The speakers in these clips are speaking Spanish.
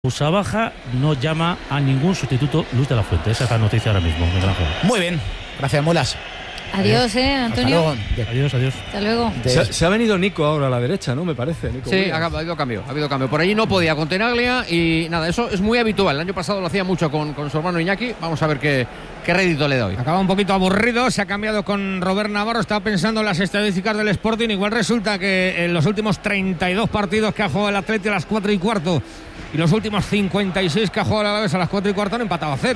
Baja no llama a ningún sustituto Luis de la Fuente. Esa es la noticia ahora mismo, Miguel Ángel. Muy bien, gracias, Mulas. Adiós, Antonio. Adiós. Hasta luego. Se ha venido Nico ahora a la derecha, ¿no? Me parece. Nico, sí, ha habido cambio. Por ahí no podía con Tenaglia y nada, eso es muy habitual. El año pasado lo hacía mucho con su hermano Iñaki. Vamos a ver qué rédito le doy. Acaba un poquito aburrido, se ha cambiado con Robert Navarro. Estaba pensando en las estadísticas del Sporting. Igual resulta que en los últimos 32 partidos que ha jugado el Atleti a las 4:15 y los últimos 56 que ha jugado el Alavés a las 4:15 han empatado a 0.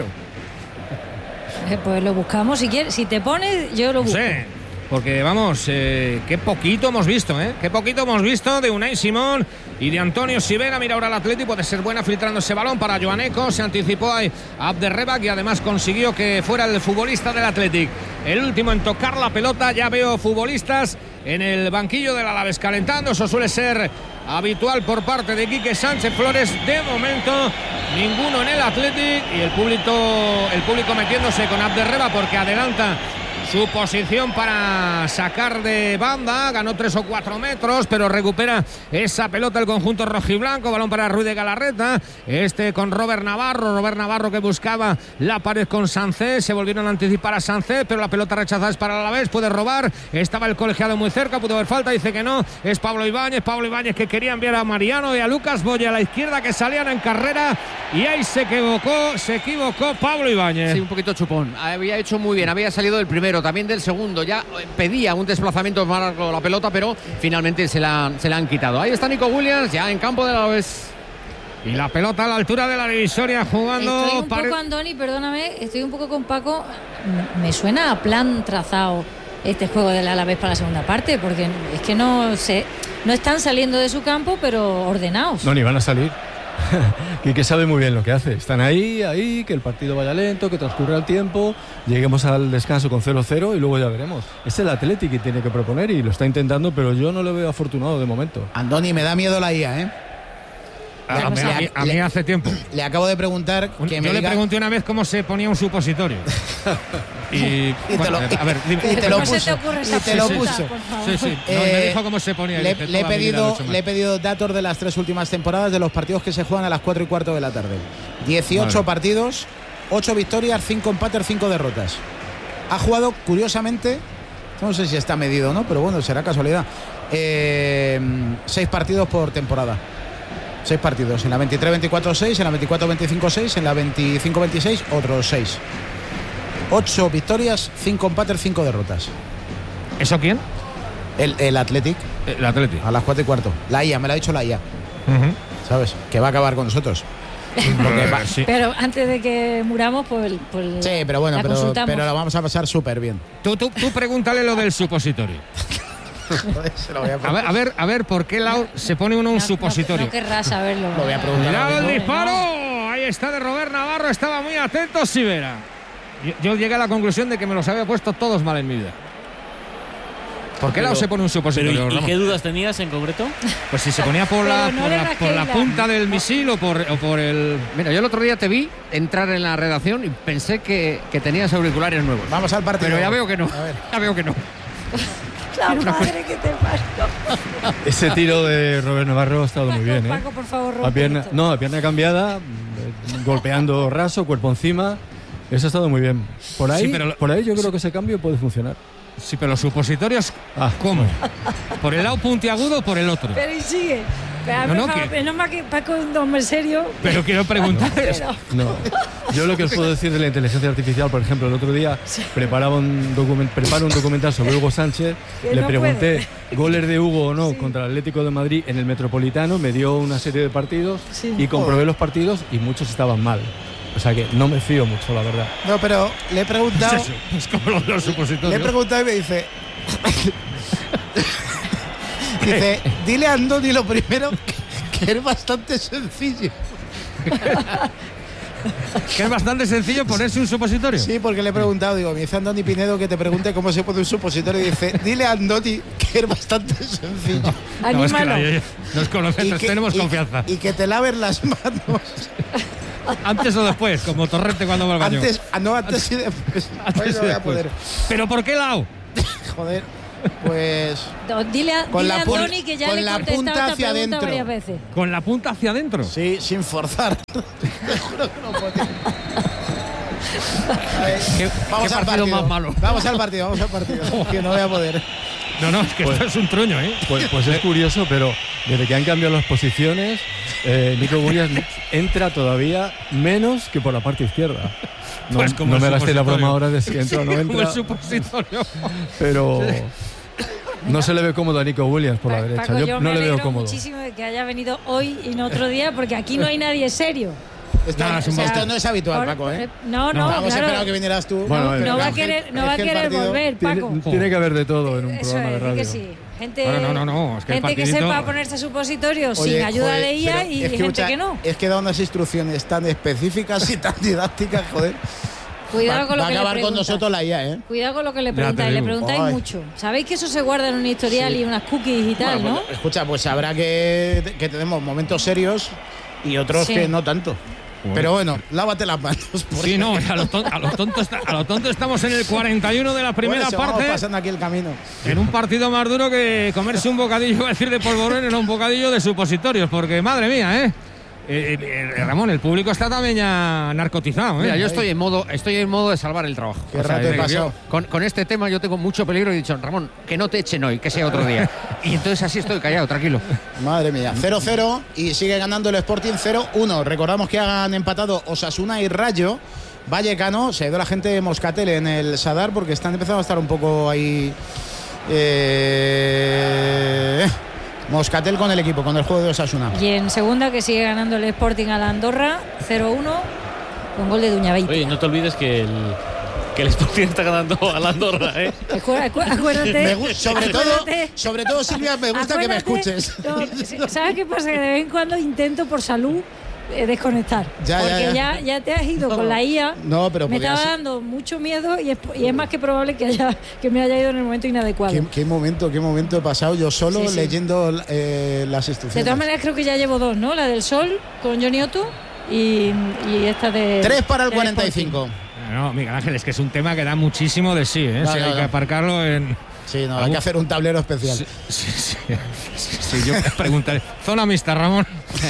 Pues lo buscamos, si quieres, si te pones, yo lo busco. Sí, porque vamos, qué poquito hemos visto, qué poquito hemos visto de Unai Simón y de Antonio Sivera. Mira ahora el Atleti, puede ser buena filtrando ese balón para Joaneco, se anticipó a Abderrebak y además consiguió que fuera el futbolista del Athletic el último en tocar la pelota. Ya veo futbolistas en el banquillo del Alavés calentando, eso suele ser habitual por parte de Quique Sánchez Flores. De momento ninguno en el Athletic y el público metiéndose con Abderrebak porque adelanta su posición para sacar de banda. Ganó 3 o 4 metros, pero recupera esa pelota el conjunto rojiblanco. Balón para Ruiz de Galarreta. Con Robert Navarro que buscaba la pared con Sánchez. Se volvieron a anticipar a Sánchez, pero la pelota rechazada es para el Alavés. Puede robar. Estaba el colegiado muy cerca, pudo haber falta. Dice que no. Es Pablo Ibáñez que quería enviar a Mariano y a Lucas Boye a la izquierda, que salían en carrera. Y ahí se equivocó Pablo Ibáñez. Sí, un poquito chupón. Había hecho muy bien. Había salido del primero, también del segundo. Ya pedía un desplazamiento más largo la pelota, pero finalmente se la han quitado. Ahí está Nico Williams, ya en campo de la Alavés. Y la pelota a la altura de la divisoria jugando. Estoy un poco, Andoni, perdóname, estoy un poco con Paco. Me suena a plan trazado este juego del Alavés para la segunda parte, porque es que no están saliendo de su campo, pero ordenados. No, ni van a salir. Quique sabe muy bien lo que hace. Están ahí, que el partido vaya lento, que transcurra el tiempo, lleguemos al descanso con 0-0 y luego ya veremos. Es el Athletic que tiene que proponer y lo está intentando, pero yo no lo veo afortunado de momento. Andoni, me da miedo la IA, A mí hace tiempo. Le acabo de preguntar le pregunté una vez cómo se ponía un supositorio. y te lo puso. Sí. Me dijo cómo se ponía. Le he pedido datos de las 3 últimas temporadas de los partidos que se juegan a las 4:15 de la tarde. 18 partidos, 8 victorias, 5 empates, 5 derrotas. Ha jugado, curiosamente, no sé si está medido o no, pero bueno, será casualidad, 6 partidos por temporada. 6 partidos, en la 23-24 6, en la 24-25 6, en la 25-26 otros 6. 8 victorias, 5 empates, 5 derrotas. ¿Eso quién? El Athletic. El Athletic. A las 4:15. La IA, me lo ha dicho la IA. ¿Sabes? Que va a acabar con nosotros. Sí. Pero antes de que muramos, pues sí, pero bueno, pero lo vamos a pasar súper bien. Tú pregúntale lo del supositorio. A ver, ¿por qué lado se pone uno un supositorio? No querrás saberlo. Lo voy a preguntar. ¡Mirad el disparo! Ahí está de Robert Navarro, estaba muy atento Sivera. Yo llegué a la conclusión de que me los había puesto todos mal en mi vida. ¿Por qué lado se pone un supositorio? ¿Y qué dudas tenías en concreto? Pues si se ponía por la punta del misil o por el... Mira, yo el otro día te vi entrar en la redacción y pensé que tenías auriculares nuevos. Vamos al partido. Pero ya veo que no. La madre que te pasó. Ese tiro de Robert Navarro ha estado muy bien, Paco, por favor, a pierna cambiada, golpeando raso, cuerpo encima. Eso ha estado muy bien. Por ahí yo creo que ese cambio puede funcionar. Sí, pero los supositorios, ¿cómo? ¿Por el lado puntiagudo o por el otro? Pero y sigue. No más que Paco es un hombre serio. Pero quiero preguntar. No. Yo lo que os puedo decir de la inteligencia artificial, por ejemplo, el otro día preparo un documental sobre Hugo Sánchez. Le pregunté goles de Hugo o no contra el Atlético de Madrid en el Metropolitano. Me dio una serie de partidos y comprobé los partidos y muchos estaban mal. O sea que no me fío mucho, la verdad. No, pero le he preguntado. Es como los supositorios. Le he preguntado y me dice. Dice, dile a Andoni lo primero, que es bastante sencillo. ¿Que es bastante sencillo ponerse un supositorio? Sí, porque le he preguntado, me dice Andoni Pinedo que te pregunte cómo se pone un supositorio y dice, dile a Andoni que es bastante sencillo. No, es que nos conocemos, tenemos confianza. Y que te laves las manos. Antes o después, como Torrente cuando va al baño. Antes y después. Antes y después. Pero ¿por qué lado? Joder. Pues dile a Tony que ya le he contestado esta pregunta varias veces. ¿Con la punta hacia adentro? Sí, sin forzar. Te juro que no puedo. Vamos al partido más malo. Vamos al partido. Que no voy a poder. No, es que esto es un truño, ¿eh? Pues es curioso, pero desde que han cambiado las posiciones, Nico Williams entra todavía menos que por la parte izquierda. No, Pues como no me el gasté la broma supositorio. ahora de si entra o no Como entra, el supositorio. pero no se le ve cómodo a Nico Williams por la derecha. Paco, Yo no me le veo alegro cómodo. muchísimo de que haya venido hoy y no otro día, porque aquí no hay nadie serio. Esto no es habitual, Paco, ¿eh? No, Vamos claro. esperando que vinieras tú. Bueno, No va a Es querer que el partido volver, Paco. Tiene que haber de todo en un Eso programa de es, radio. que sí. Gente, No, es que el gente que partidito- sepa ponerse supositorios Oye, sin ayuda joder, de IA pero y es gente escucha, que no. Es que da unas instrucciones tan específicas y tan didácticas, joder. Cuidado con lo va a que le acabar con preguntas. nosotros la IA, ¿eh? Cuidado con lo que le te preguntáis. Le digo. preguntáis Ay. mucho. Sabéis que eso se guarda en un historial y unas cookies y tal, Bueno, ¿no? pues, escucha, pues habrá que tenemos momentos serios y otros Sí. que no tanto. Pero bueno, lávate las manos. Sí, no, a lo tonto estamos en el 41 de la primera Vamos parte. pasando aquí el camino. En un partido más duro que comerse un bocadillo, iba a decir de polvorón, era un bocadillo de supositorios, porque madre mía, Ramón, el público está también ya narcotizado, Mira, yo estoy en modo de salvar el trabajo. Qué rato he que pasado. con este tema yo tengo mucho peligro y he dicho, Ramón, que no te echen hoy, que sea otro día. Y entonces así estoy callado, tranquilo. Madre mía, 0-0 y sigue ganando el Sporting 0-1. Recordamos que han empatado Osasuna y Rayo Vallecano. Se ha ido la gente de Moscatel en el Sadar porque están empezando a estar un poco ahí. Moscatel con el equipo, con el juego de Osasuna. Y en segunda, que sigue ganando el Sporting a la Andorra, 0-1, con gol de Duñaveite. Oye, no te olvides que el Sporting está ganando a la Andorra, ¿eh? Acuérdate. Sobre todo, Silvia, me gusta que me escuches. No, ¿sabes qué pasa? Que de vez en cuando intento por salud desconectar. Porque ya te has ido con la IA. No, pero me estaba dando mucho miedo y es más que probable que me haya ido en el momento inadecuado. ¿Qué momento he pasado yo solo Sí. leyendo las instrucciones? De todas maneras, creo que ya llevo 2, ¿no? La del Sol con Johnny Otto y esta de. 3 para el del 45. No, Miguel Ángel, es que es un tema que da muchísimo de sí, ¿eh? Hay que aparcarlo en... Sí, no, hay que hacer un tablero especial. Sí, yo preguntaré. Zona mixta, Ramón.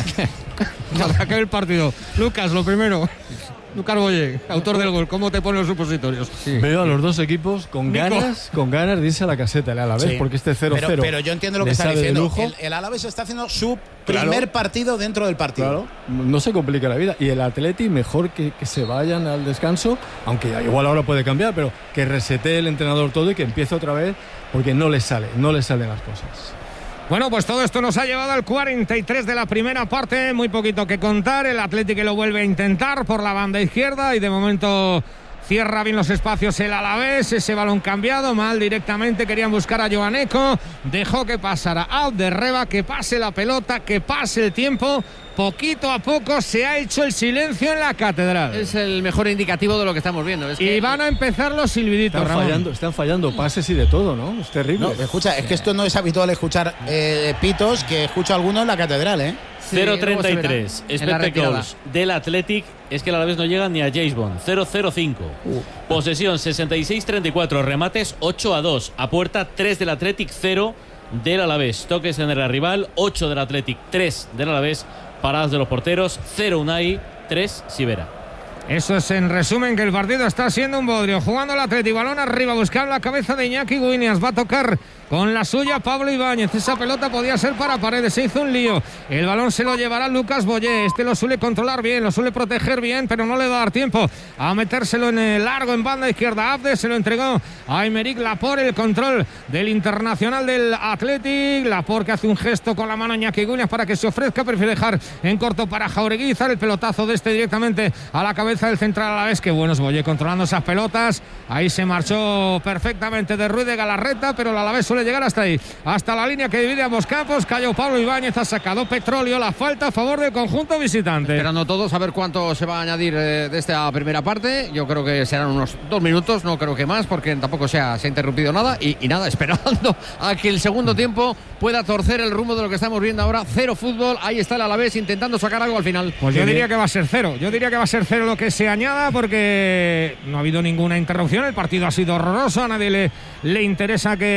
Para acabar el partido. Lucas, lo primero. Lucas Boye, autor del gol. ¿Cómo te ponen los supositorios? Sí. Veo a los dos equipos con Nico. ganas de irse a la caseta, el Alavés, Sí. porque este 0-0. Pero yo entiendo lo que le está sabe de diciendo. lujo. El Alavés está haciendo su Claro. primer partido dentro del partido. Claro, no se complica la vida. Y el Atleti, mejor que se vayan al descanso, aunque igual ahora puede cambiar, pero que resete el entrenador todo y que empiece otra vez, porque no le salen las cosas. Bueno, pues todo esto nos ha llevado al 43 de la primera parte. Muy poquito que contar. El Atlético lo vuelve a intentar por la banda izquierda y de momento cierra bien los espacios el Alavés. Ese balón cambiado mal directamente. Querían buscar a Joaneco. Dejó que pasara Abderreba, que pase la pelota, que pase el tiempo. Poquito a poco se ha hecho el silencio en la catedral. Es el mejor indicativo de lo que estamos viendo. Es que Y van a empezar los silbiditos, Ramón. Están fallando pases y de todo, ¿no? Es terrible. No, escucha, es que esto no es habitual escuchar pitos, que escucho algunos en la catedral, ¿eh? Sí, luego se verá 0-33. en la Expected retirada. goals del Athletic. Es que el Alavés no llega ni a James Bond. 0-0-5. Posesión 66-34. Remates 8-2. A puerta 3 del Athletic, 0 del Alavés. Toques en el rival 8 del Athletic, 3 del Alavés. Paradas de los porteros 0 Unai, 3 Sivera. Eso es en resumen que el partido está siendo un bodrio. Jugando el Atlético, balón arriba, buscando la cabeza de Iñaki Williams. Va a tocar con la suya Pablo Ibáñez. Esa pelota podía ser para Paredes. Se hizo un lío. El balón se lo llevará Lucas Boyé. Este lo suele controlar bien, lo suele proteger bien, pero no le va a dar tiempo a metérselo en el largo en banda izquierda. Abde se lo entregó a Aymeric Laporte. El control del internacional del Athletic. Laporte que hace un gesto con la mano a Iñaki Williams para que se ofrezca. Prefiere dejar en corto para Jaureguizar. El pelotazo de este directamente a la cabeza del central a la vez. Que bueno es Boyé controlando esas pelotas. Ahí se marchó perfectamente de Ruiz de Galarreta, pero el Alavés suele llegar hasta ahí, hasta la línea que divide ambos campos. Cayó Pablo Ibáñez, ha sacado Petróleo. La falta a favor del conjunto visitante. Esperando todos a ver cuánto se va a añadir de esta primera parte. Yo creo que serán unos 2 minutos, no creo que más, porque tampoco se ha interrumpido nada. Y nada, esperando a que el segundo tiempo pueda torcer el rumbo de lo que estamos viendo ahora. 0 fútbol, ahí está el Alavés intentando sacar algo al final. Pues yo diría que va a ser 0. Yo diría que va a ser 0 lo que se añada, porque no ha habido ninguna interrupción. El partido ha sido horroroso. A nadie le interesa que se prolongue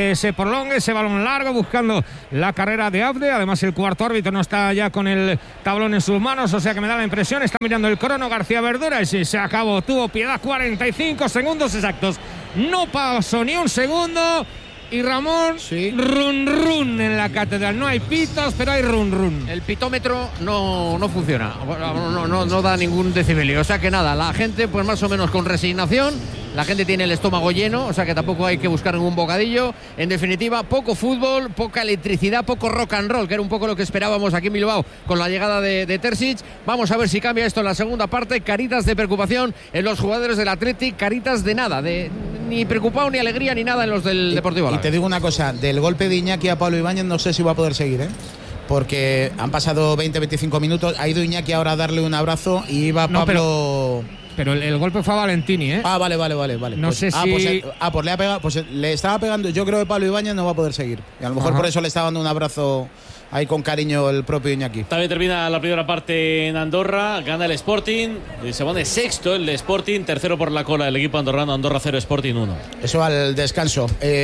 Forlongue, ese balón largo buscando la carrera de Abde. Además el cuarto árbitro no está ya con el tablón en sus manos, o sea que me da la impresión, está mirando el crono García Verdura y sí, se acabó, tuvo piedad, 45 segundos exactos, no pasó ni un segundo. Y Ramón, run run en la catedral. No hay pitos, pero hay run run. El pitómetro no funciona, no da ningún decibelio. O sea que nada, la gente pues más o menos con resignación. La gente tiene el estómago lleno, o sea que tampoco hay que buscar ningún bocadillo. En definitiva, poco fútbol, poca electricidad, poco rock and roll, que era un poco lo que esperábamos aquí en Bilbao con la llegada de Terzic. Vamos a ver si cambia esto en la segunda parte. Caritas de preocupación en los jugadores del Athletic, caritas de nada, de ni preocupado, ni alegría, ni nada en los del Deportivo Alavés. Y te digo una cosa, del golpe de Iñaki a Pablo Ibáñez no sé si va a poder seguir, porque han pasado 20-25 minutos, ha ido Iñaki ahora a darle un abrazo y iba Pablo... Pero el golpe fue a Valentini, ¿eh? Ah, vale. No sé si... Pues le ha pegado, pues le estaba pegando. Yo creo que Pablo Ibáñez no va a poder seguir. Y a lo mejor por eso le está dando un abrazo ahí con cariño el propio Iñaki. También termina la primera parte en Andorra, gana el Sporting, se pone sexto el Sporting, tercero por la cola el equipo andorrano, Andorra 0, Sporting 1. Eso al descanso.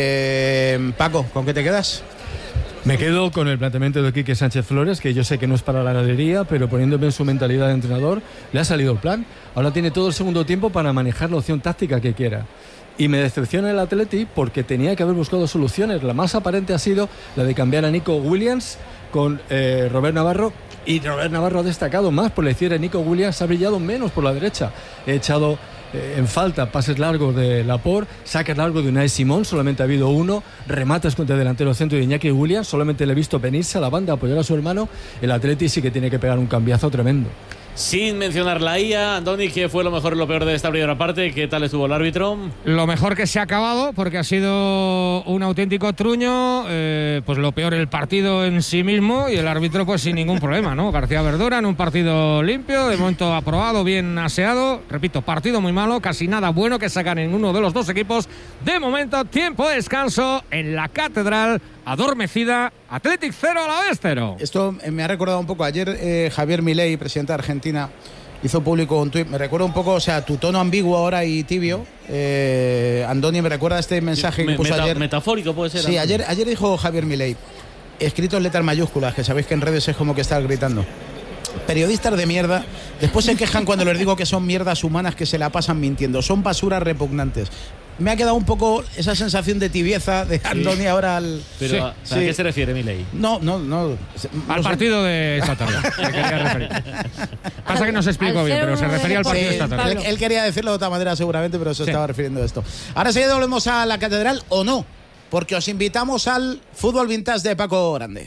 Paco, ¿con qué te quedas? Me quedo con el planteamiento de Quique Sánchez Flores, que yo sé que no es para la galería, pero poniéndome en su mentalidad de entrenador, le ha salido el plan. Ahora tiene todo el segundo tiempo para manejar la opción táctica que quiera. Y me decepciona el Atleti porque tenía que haber buscado soluciones. La más aparente ha sido la de cambiar a Nico Williams con Robert Navarro. Y Robert Navarro ha destacado más por la izquierda. Nico Williams ha brillado menos por la derecha. He echado en falta pases largos de Laporte, saques largos de Unai Simón, solamente ha habido uno, remates contra el delantero centro de Iñaki Williams, solamente le he visto venirse a la banda a apoyar a su hermano. El Atleti sí que tiene que pegar un cambiazo tremendo. Sin mencionar la IA, Andoni, ¿qué fue lo mejor y lo peor de esta primera parte? ¿Qué tal estuvo el árbitro? Lo mejor que se ha acabado, porque ha sido un auténtico truño, pues lo peor el partido en sí mismo y el árbitro pues sin ningún problema, ¿no? García Verdura en un partido limpio, de momento aprobado, bien aseado, repito, partido muy malo, casi nada bueno que sacan en uno de los dos equipos. De momento, tiempo de descanso en la catedral, adormecida, Athletic 0, Alavés 0. Esto me ha recordado un poco ayer Javier Milei, presidente de Argentina, hizo público un tuit, me recuerda un poco, o sea, tu tono ambiguo ahora y tibio. Andoni, me recuerda este mensaje que puso ayer. Metafórico puede ser. Sí, ayer dijo Javier Milei, escrito en letras mayúsculas, que sabéis que en redes es como que estar gritando: periodistas de mierda, después se quejan cuando les digo que son mierdas humanas que se la pasan mintiendo, son basuras repugnantes. Me ha quedado un poco esa sensación de tibieza de Andoni ahora al... Pero ¿a qué se refiere Milei? No. Al partido de esta tarde. quería referir. Pasa que no se explicó bien, pero se refería al partido de esta tarde. Él quería decirlo de otra manera seguramente, pero se estaba refiriendo a esto. Ahora sí volvemos a la catedral, o no, porque os invitamos al fútbol vintage de Paco Grande.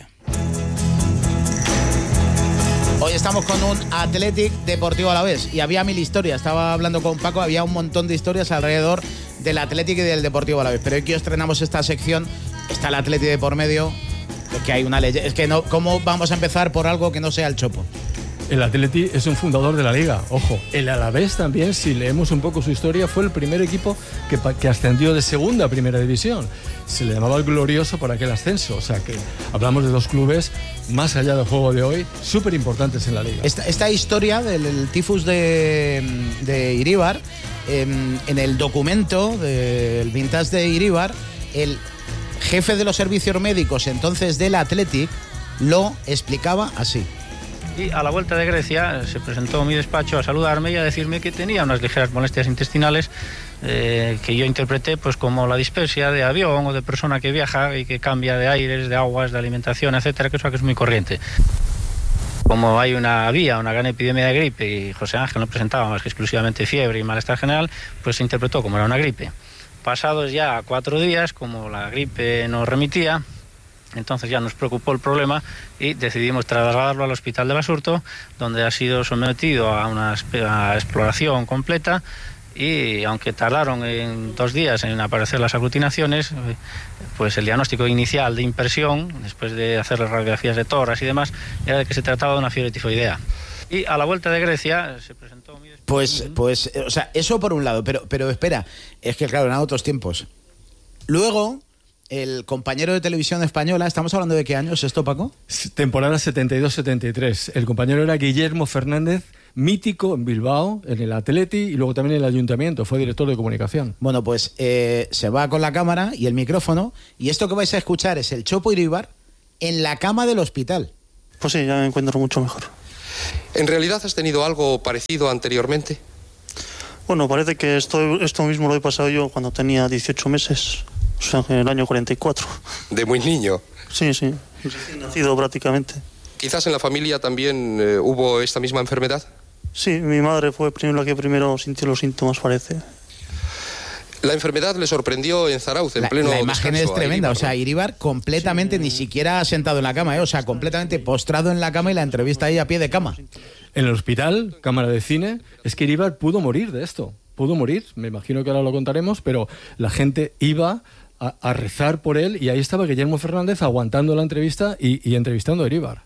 Hoy estamos con un Athletic Deportivo Alavés y había 1000 historias. Estaba hablando con Paco, había un montón de historias alrededor del Athletic y del Deportivo Alavés. Pero hoy que estrenamos esta sección, está el Athletic de por medio, que hay una leyenda. Es que no, ¿cómo vamos a empezar por algo que no sea el Chopo? El Atleti es un fundador de la Liga, ojo. El Alavés también, si leemos un poco su historia, fue el primer equipo que ascendió de segunda a primera división. Se le llamaba el Glorioso por aquel ascenso. O sea que hablamos de dos clubes, más allá del juego de hoy, súper importantes en la Liga. Esta historia del tifus de Iríbar, en el documento del vintage de Iríbar, el jefe de los servicios médicos entonces del Athletic lo explicaba así. Y a la vuelta de Grecia se presentó a mi despacho a saludarme y a decirme que tenía unas ligeras molestias intestinales que yo interpreté pues como la dispepsia de avión o de persona que viaja y que cambia de aires, de aguas, de alimentación, etcétera, que eso que es muy corriente. Como había una gran epidemia de gripe y José Ángel no presentaba más que exclusivamente fiebre y malestar general, pues se interpretó como era una gripe. Pasados ya 4 días, como la gripe no remitía, entonces ya nos preocupó el problema y decidimos trasladarlo al hospital de Basurto, donde ha sido sometido a una exploración completa y aunque tardaron en 2 días en aparecer las aglutinaciones, pues el diagnóstico inicial de impresión, después de hacer las radiografías de tórax y demás, era de que se trataba de una fiebre tifoidea. Y a la vuelta de Grecia se presentó... Pues, o sea, eso por un lado, pero espera, es que claro, eran otros tiempos. Luego... el compañero de televisión española, ¿estamos hablando de qué años esto, Paco? Temporada 72-73. El compañero era Guillermo Fernández mítico en Bilbao, en el Atleti y luego también en el Ayuntamiento. Fue director de comunicación. Bueno, pues se va con la cámara y el micrófono, y esto que vais a escuchar es el Chopo Iríbar en la cama del hospital. Pues sí, ya me encuentro mucho mejor. ¿En realidad has tenido algo parecido anteriormente? Bueno, parece que esto mismo lo he pasado yo cuando tenía 18 meses, o sea, en el año 44. ¿De muy niño? Sí, recién nacido prácticamente. ¿Quizás en la familia también hubo esta misma enfermedad? Sí, mi madre fue la que primero sintió los síntomas, parece. La enfermedad le sorprendió en Zarauz, en pleno La imagen descanso, es tremenda, Iríbar, o sea, Iríbar completamente, ni siquiera sentado en la cama, o sea, completamente postrado en la cama y la entrevista ahí a pie de cama. En el hospital, cámara de cine, es que Iríbar pudo morir de esto. Pudo morir, me imagino que ahora lo contaremos, pero la gente iba a rezar por él y ahí estaba Guillermo Fernández aguantando la entrevista y entrevistando a Iríbar.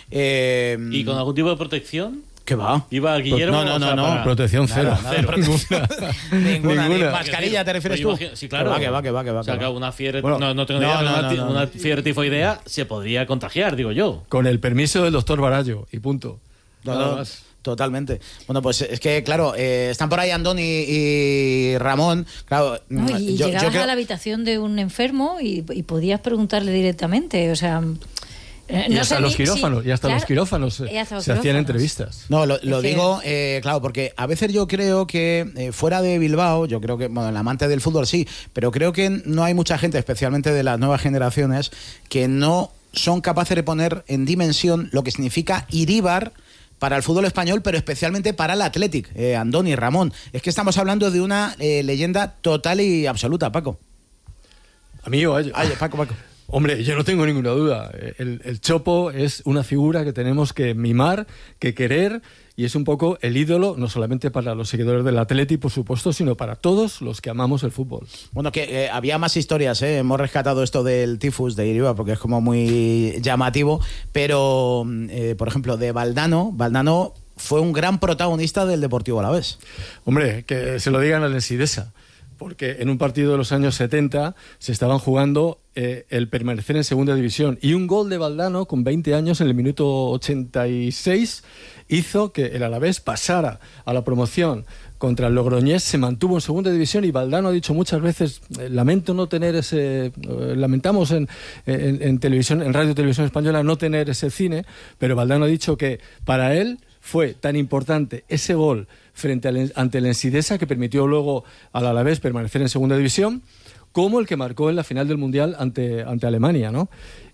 ¿Y con algún tipo de protección? ¿Qué va? ¿Iba Guillermo? No. Protección cero. Ninguna. ¿Mascarilla te refieres tú? Sí, claro. Que va. O sea, que una fiebre, Bueno, no tengo idea, una fiebre tifoidea se podría contagiar, digo yo. Con el permiso del doctor Barallo y punto. Nada más. Totalmente. Bueno, pues es que, claro, están por ahí Andoni y Ramón. Claro, llegabas a la habitación de un enfermo y podías preguntarle directamente, o sea... Y hasta los quirófanos, los quirófanos se hacían entrevistas. No, lo digo, claro, porque a veces yo creo que fuera de Bilbao, yo creo que, bueno, el amante del fútbol sí, pero creo que no hay mucha gente, especialmente de las nuevas generaciones, que no son capaces de poner en dimensión lo que significa Iríbar para el fútbol español, pero especialmente para el Athletic, Andoni, Ramón. Es que estamos hablando de una leyenda total y absoluta, Paco. ¿A mí o a ellos? Paco. Hombre, yo no tengo ninguna duda. El Chopo es una figura que tenemos que mimar, que querer, y es un poco el ídolo, no solamente para los seguidores del Atleti, por supuesto, sino para todos los que amamos el fútbol. Bueno, que había más historias, hemos rescatado esto del tifus de Iríbar porque es como muy llamativo, pero, por ejemplo, de Valdano fue un gran protagonista del Deportivo Alavés. Hombre, que se lo digan al Ensidesa, porque en un partido de los años 70 se estaban jugando el permanecer en segunda división y un gol de Valdano con 20 años en el minuto 86 hizo que el Alavés pasara a la promoción contra el Logroñés, se mantuvo en segunda división y Valdano ha dicho muchas veces, lamento no tener lamentamos en televisión, en Radio Televisión Española no tener ese cine, pero Valdano ha dicho que para él fue tan importante ese gol ante el Ensidesa que permitió luego al Alavés permanecer en segunda división, como el que marcó en la final del Mundial ante Alemania, ¿no?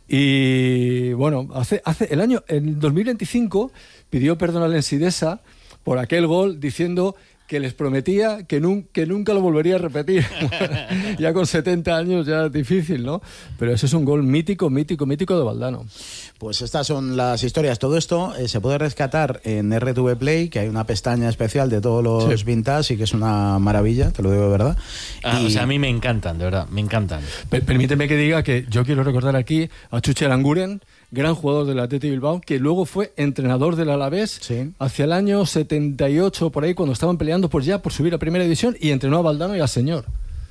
Y bueno, en 2025 pidió perdón al Ensidesa por aquel gol diciendo que les prometía que nunca lo volvería a repetir. Ya con 70 años ya es difícil, ¿no? Pero ese es un gol mítico de Valdano. Pues estas son las historias. Todo esto se puede rescatar en RTV Play, que hay una pestaña especial de todos los vintage y que es una maravilla, te lo digo de verdad. O sea, a mí me encantan, de verdad, me encantan. Permíteme que diga que yo quiero recordar aquí a Chuche Aranguren, gran jugador del Athletic Bilbao, que luego fue entrenador del Alavés hacia el año 78, por ahí, cuando estaban peleando por subir a primera división, y entrenó a Valdano y al señor.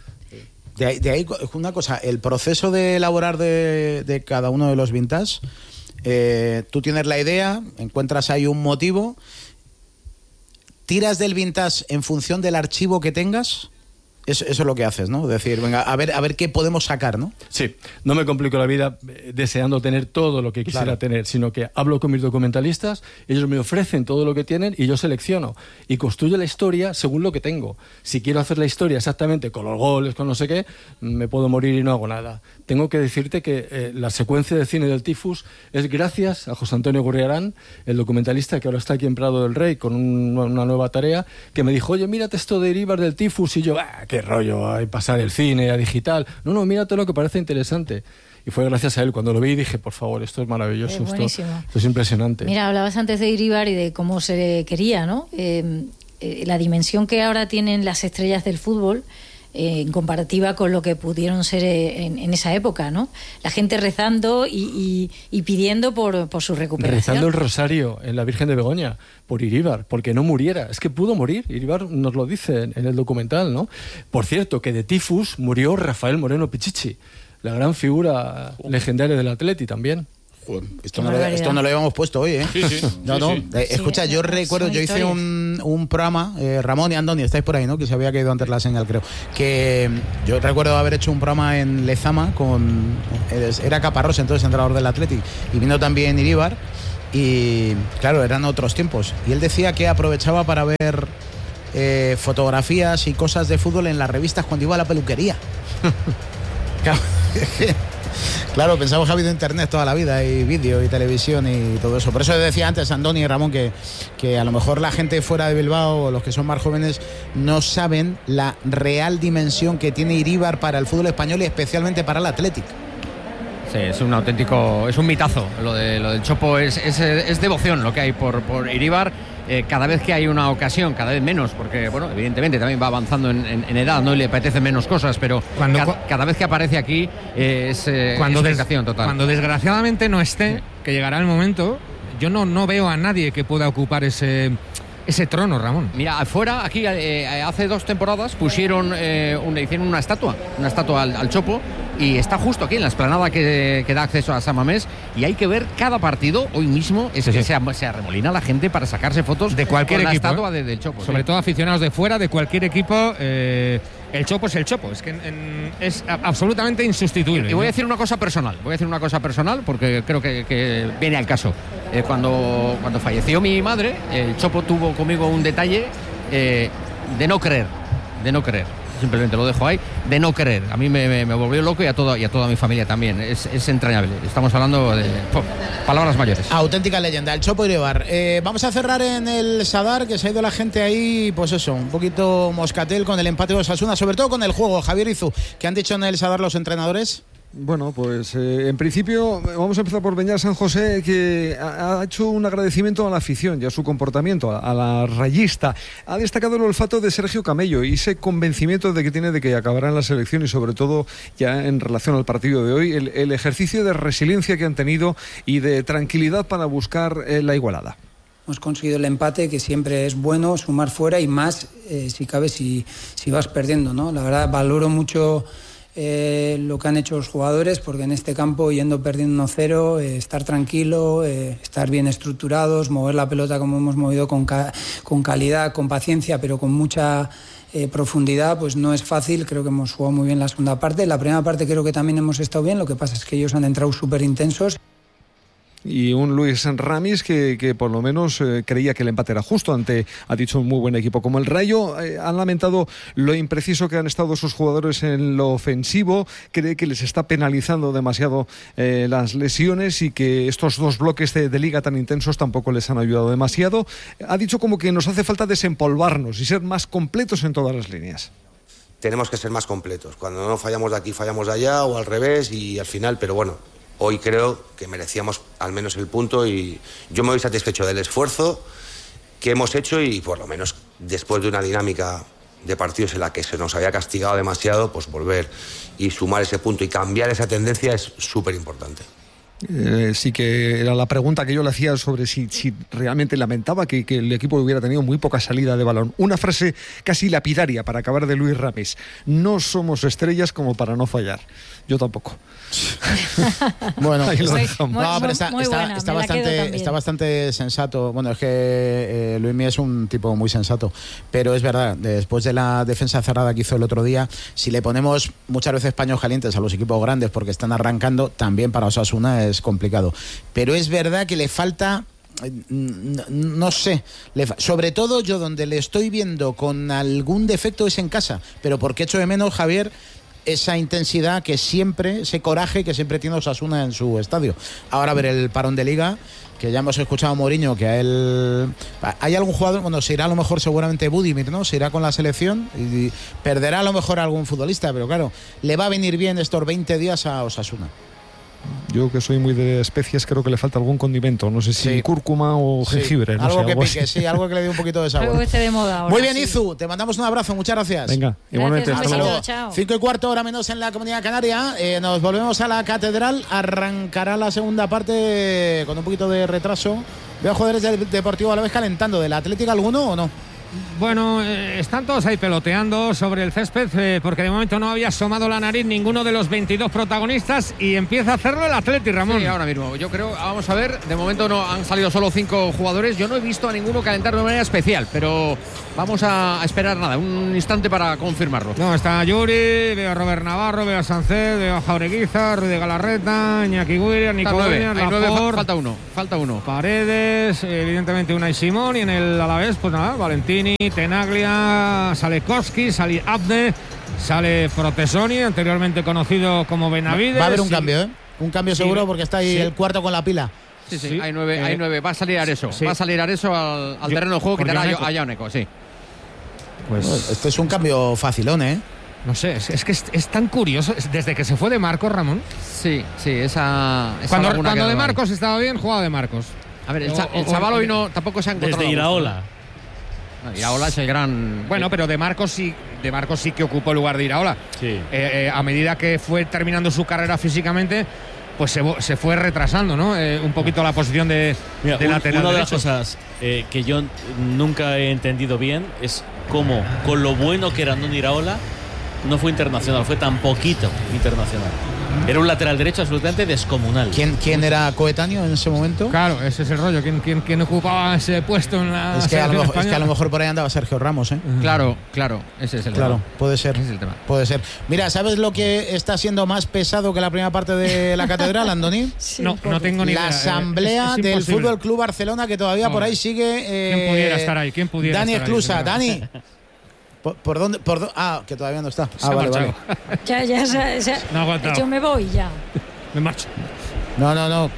De ahí una cosa, el proceso de elaborar de cada uno de los vintage, tú tienes la idea, encuentras ahí un motivo, tiras del vintage en función del archivo que tengas. Eso es lo que haces, ¿no? Decir, venga, a ver qué podemos sacar, ¿no? Sí, no me complico la vida deseando tener todo lo que quisiera tener, sino que hablo con mis documentalistas, ellos me ofrecen todo lo que tienen y yo selecciono y construyo la historia según lo que tengo. Si quiero hacer la historia exactamente con los goles, con no sé qué, me puedo morir y no hago nada. Tengo que decirte que la secuencia de cine del tifus es gracias a José Antonio Gurriarán, el documentalista que ahora está aquí en Prado del Rey con una nueva tarea, que me dijo, oye, mírate esto de Iríbar del tifus, y yo, qué rollo, hay pasar el cine a digital. No, mírate lo que parece interesante. Y fue gracias a él. Cuando lo vi dije, por favor, esto es maravilloso, esto es impresionante. Mira, hablabas antes de Iríbar y de cómo se quería, ¿no? La dimensión que ahora tienen las estrellas del fútbol en comparativa con lo que pudieron ser en esa época, ¿no? La gente rezando y pidiendo por su recuperación. Rezando el rosario en la Virgen de Begoña por Iríbar, porque no muriera. Es que pudo morir. Iríbar nos lo dice en el documental, ¿no? Por cierto, que de tifus murió Rafael Moreno Pichichi, la gran figura legendaria del Atleti también. Esto no lo habíamos puesto hoy, ¿eh? Sí. Escucha, yo recuerdo, yo hice un programa, Ramón y Andoni, estáis por ahí, ¿no? Que se había caído antes la señal, creo. Que yo recuerdo haber hecho un programa en Lezama era Caparrós, entonces entrenador del Athletic, y vino también Iríbar, y claro, eran otros tiempos. Y él decía que aprovechaba para ver fotografías y cosas de fútbol en las revistas cuando iba a la peluquería. Claro, pensamos que ha habido internet toda la vida y vídeo y televisión y todo eso. Por eso decía antes Andoni y Ramón que a lo mejor la gente fuera de Bilbao o los que son más jóvenes no saben la real dimensión que tiene Iríbar para el fútbol español y especialmente para el Athletic. Sí, es un auténtico, es un mitazo. Lo del Chopo es devoción lo que hay por Iríbar. Cada vez que hay una ocasión, cada vez menos, porque bueno, evidentemente también va avanzando en edad, ¿no? Y le apetece menos cosas, pero cada vez que aparece aquí es dedicación total. Cuando desgraciadamente no esté, que llegará el momento, yo no veo a nadie que pueda ocupar ese trono, Ramón. Mira, afuera, aquí hace 2 temporadas pusieron hicieron una estatua al Chopo, y está justo aquí en la explanada que da acceso a San Mamés, y hay que ver cada partido. Hoy mismo se arremolina la gente para sacarse fotos de cualquier con equipo, la estatua del Chopo. Sobre todo aficionados de fuera, de cualquier equipo. El Chopo es el Chopo, es que es absolutamente insustituible. Y voy a decir una cosa personal, porque creo que viene al caso. Cuando falleció mi madre, el Chopo tuvo conmigo un detalle de no creer. Simplemente lo dejo ahí, de no creer. A mí me volvió loco y a toda mi familia también. Es entrañable. Estamos hablando de palabras mayores. Auténtica leyenda, el Chopo Iríbar. Vamos a cerrar en el Sadar, que se ha ido la gente ahí, pues eso, un poquito moscatel con el empate de Osasuna, sobre todo con el juego. Javier Izu, ¿qué han dicho en el Sadar los entrenadores? Bueno, pues en principio vamos a empezar por Beñat San José, que ha hecho un agradecimiento a la afición y a su comportamiento, a la rayista. Ha destacado el olfato de Sergio Camello y ese convencimiento de que tiene de que acabará en la selección, y sobre todo ya en relación al partido de hoy, el ejercicio de resiliencia que han tenido y de tranquilidad para buscar la igualada. Hemos conseguido el empate, que siempre es bueno sumar fuera, y más si cabe si vas perdiendo, ¿no? La verdad, valoro mucho lo que han hecho los jugadores, porque en este campo, yendo perdiendo 1-0, estar tranquilo, estar bien estructurados, mover la pelota como hemos movido con calidad, con paciencia, pero con mucha profundidad, pues no es fácil. Creo que hemos jugado muy bien la segunda parte. La primera parte creo que también hemos estado bien, lo que pasa es que ellos han entrado súper intensos. Y un Luis Ramis que por lo menos creía que el empate era justo ha dicho un muy buen equipo como el Rayo. Han lamentado lo impreciso que han estado sus jugadores en lo ofensivo, cree que les está penalizando demasiado las lesiones, y que estos 2 bloques de liga tan intensos tampoco les han ayudado demasiado. Ha dicho como que nos hace falta desempolvarnos y ser más completos en todas las líneas. Tenemos que ser más completos. Cuando no fallamos de aquí, fallamos de allá, o al revés, y al final, pero bueno, hoy creo que merecíamos al menos el punto, y yo me voy satisfecho del esfuerzo que hemos hecho, y por lo menos después de una dinámica de partidos en la que se nos había castigado demasiado, pues volver y sumar ese punto y cambiar esa tendencia es súper importante. Sí, que era la pregunta que yo le hacía sobre si realmente lamentaba que el equipo hubiera tenido muy poca salida de balón. Una frase casi lapidaria para acabar de Luis Ramis: no somos estrellas como para no fallar. Yo tampoco. Bueno, pero está bastante sensato. Bueno, es que Luismi es un tipo muy sensato, pero es verdad, después de la defensa cerrada que hizo el otro día, si le ponemos muchas veces paños calientes a los equipos grandes porque están arrancando, también para Osasuna es complicado. Pero es verdad que le falta, no sé, sobre todo yo donde le estoy viendo con algún defecto es en casa, pero porque echo de menos, Javier, esa intensidad que siempre, ese coraje que siempre tiene Osasuna en su estadio. Ahora a ver el parón de Liga, que ya hemos escuchado a Mourinho, que a él... Hay algún jugador, bueno, se irá a lo mejor seguramente Budimir, ¿no? Se irá con la selección y perderá a lo mejor a algún futbolista, pero claro, le va a venir bien estos 20 días a Osasuna. Yo, que soy muy de especias, creo que le falta algún condimento. No sé si cúrcuma o jengibre. No algo sé, que algo pique, así. sí, algo que le dé un poquito de sabor. Algo que esté de moda ahora. Muy bien, sí. Izu, te mandamos un abrazo, muchas gracias. Venga, igualmente. Gracias, Hasta luego. chao. 5:15, hora menos en la Comunidad Canaria. Nos volvemos a la Catedral. Arrancará la segunda parte con un poquito de retraso. Veo jugadores del Deportivo Alavés calentando. ¿Del Atlético alguno o no? Bueno, están todos ahí peloteando sobre el césped porque de momento no había asomado la nariz ninguno de los 22 protagonistas y empieza a hacerlo el Atleti, Ramón. Sí, ahora mismo. Yo creo, vamos a ver, de momento no han salido solo 5 jugadores. Yo no he visto a ninguno calentar de manera especial, pero vamos a esperar un instante para confirmarlo. No, está Yuri, veo a Robert Navarro, veo a Sánchez, veo a Jaureguiza, Rudy Galarreta, Iñaki Williams, Nico Williams, falta uno. Paredes, evidentemente Unai Simón y en el Alavés, pues nada, Valentini, Tenaglia, sale Koski, sale Abde, sale Protesoni, anteriormente conocido como Benavides. Va a haber un cambio, ¿eh? Un cambio seguro porque está ahí el cuarto con la pila. Sí. Hay nueve. Va a salir Areso. Va a salir Areso al terreno de juego, quitará a Yaoneco, sí. Pues este es un cambio facilón, ¿eh? No sé, es que es tan curioso. Desde que se fue de Marcos, Ramón. Sí, esa cuando de Marcos estaba bien, jugaba de Marcos. A ver, el chaval hoy tampoco se ha encontrado. Desde Iraola. Iraola es el gran. Bueno, pero de Marcos sí que ocupó el lugar de Iraola. Sí. A medida que fue terminando su carrera físicamente, pues se fue retrasando, ¿no? Un poquito la posición de lateral. Una de las cosas que yo nunca he entendido bien es cómo, con lo bueno que era Andoni Iraola, no fue internacional, fue tan poquito internacional. Era un lateral derecho absolutamente descomunal. ¿Quién era coetáneo en ese momento? Claro, ese es el rollo. ¿Quién ocupaba ese puesto en la selección española? Es que a lo mejor por ahí andaba Sergio Ramos, ¿eh? Claro, ese es el tema. Claro, puede ser. Ese es el tema. Puede ser. Mira, ¿sabes lo que está siendo más pesado que la primera parte de la catedral, Andoni? Sí, no tengo ni idea. La asamblea del Fútbol Club Barcelona, que todavía por ahí sigue. ¿Quién pudiera estar ahí? Dani Esclusa. Dani. ¿Por dónde? Que todavía no está. Vale. Ya. No ha aguantado. Yo me voy ya. Me marcho. No.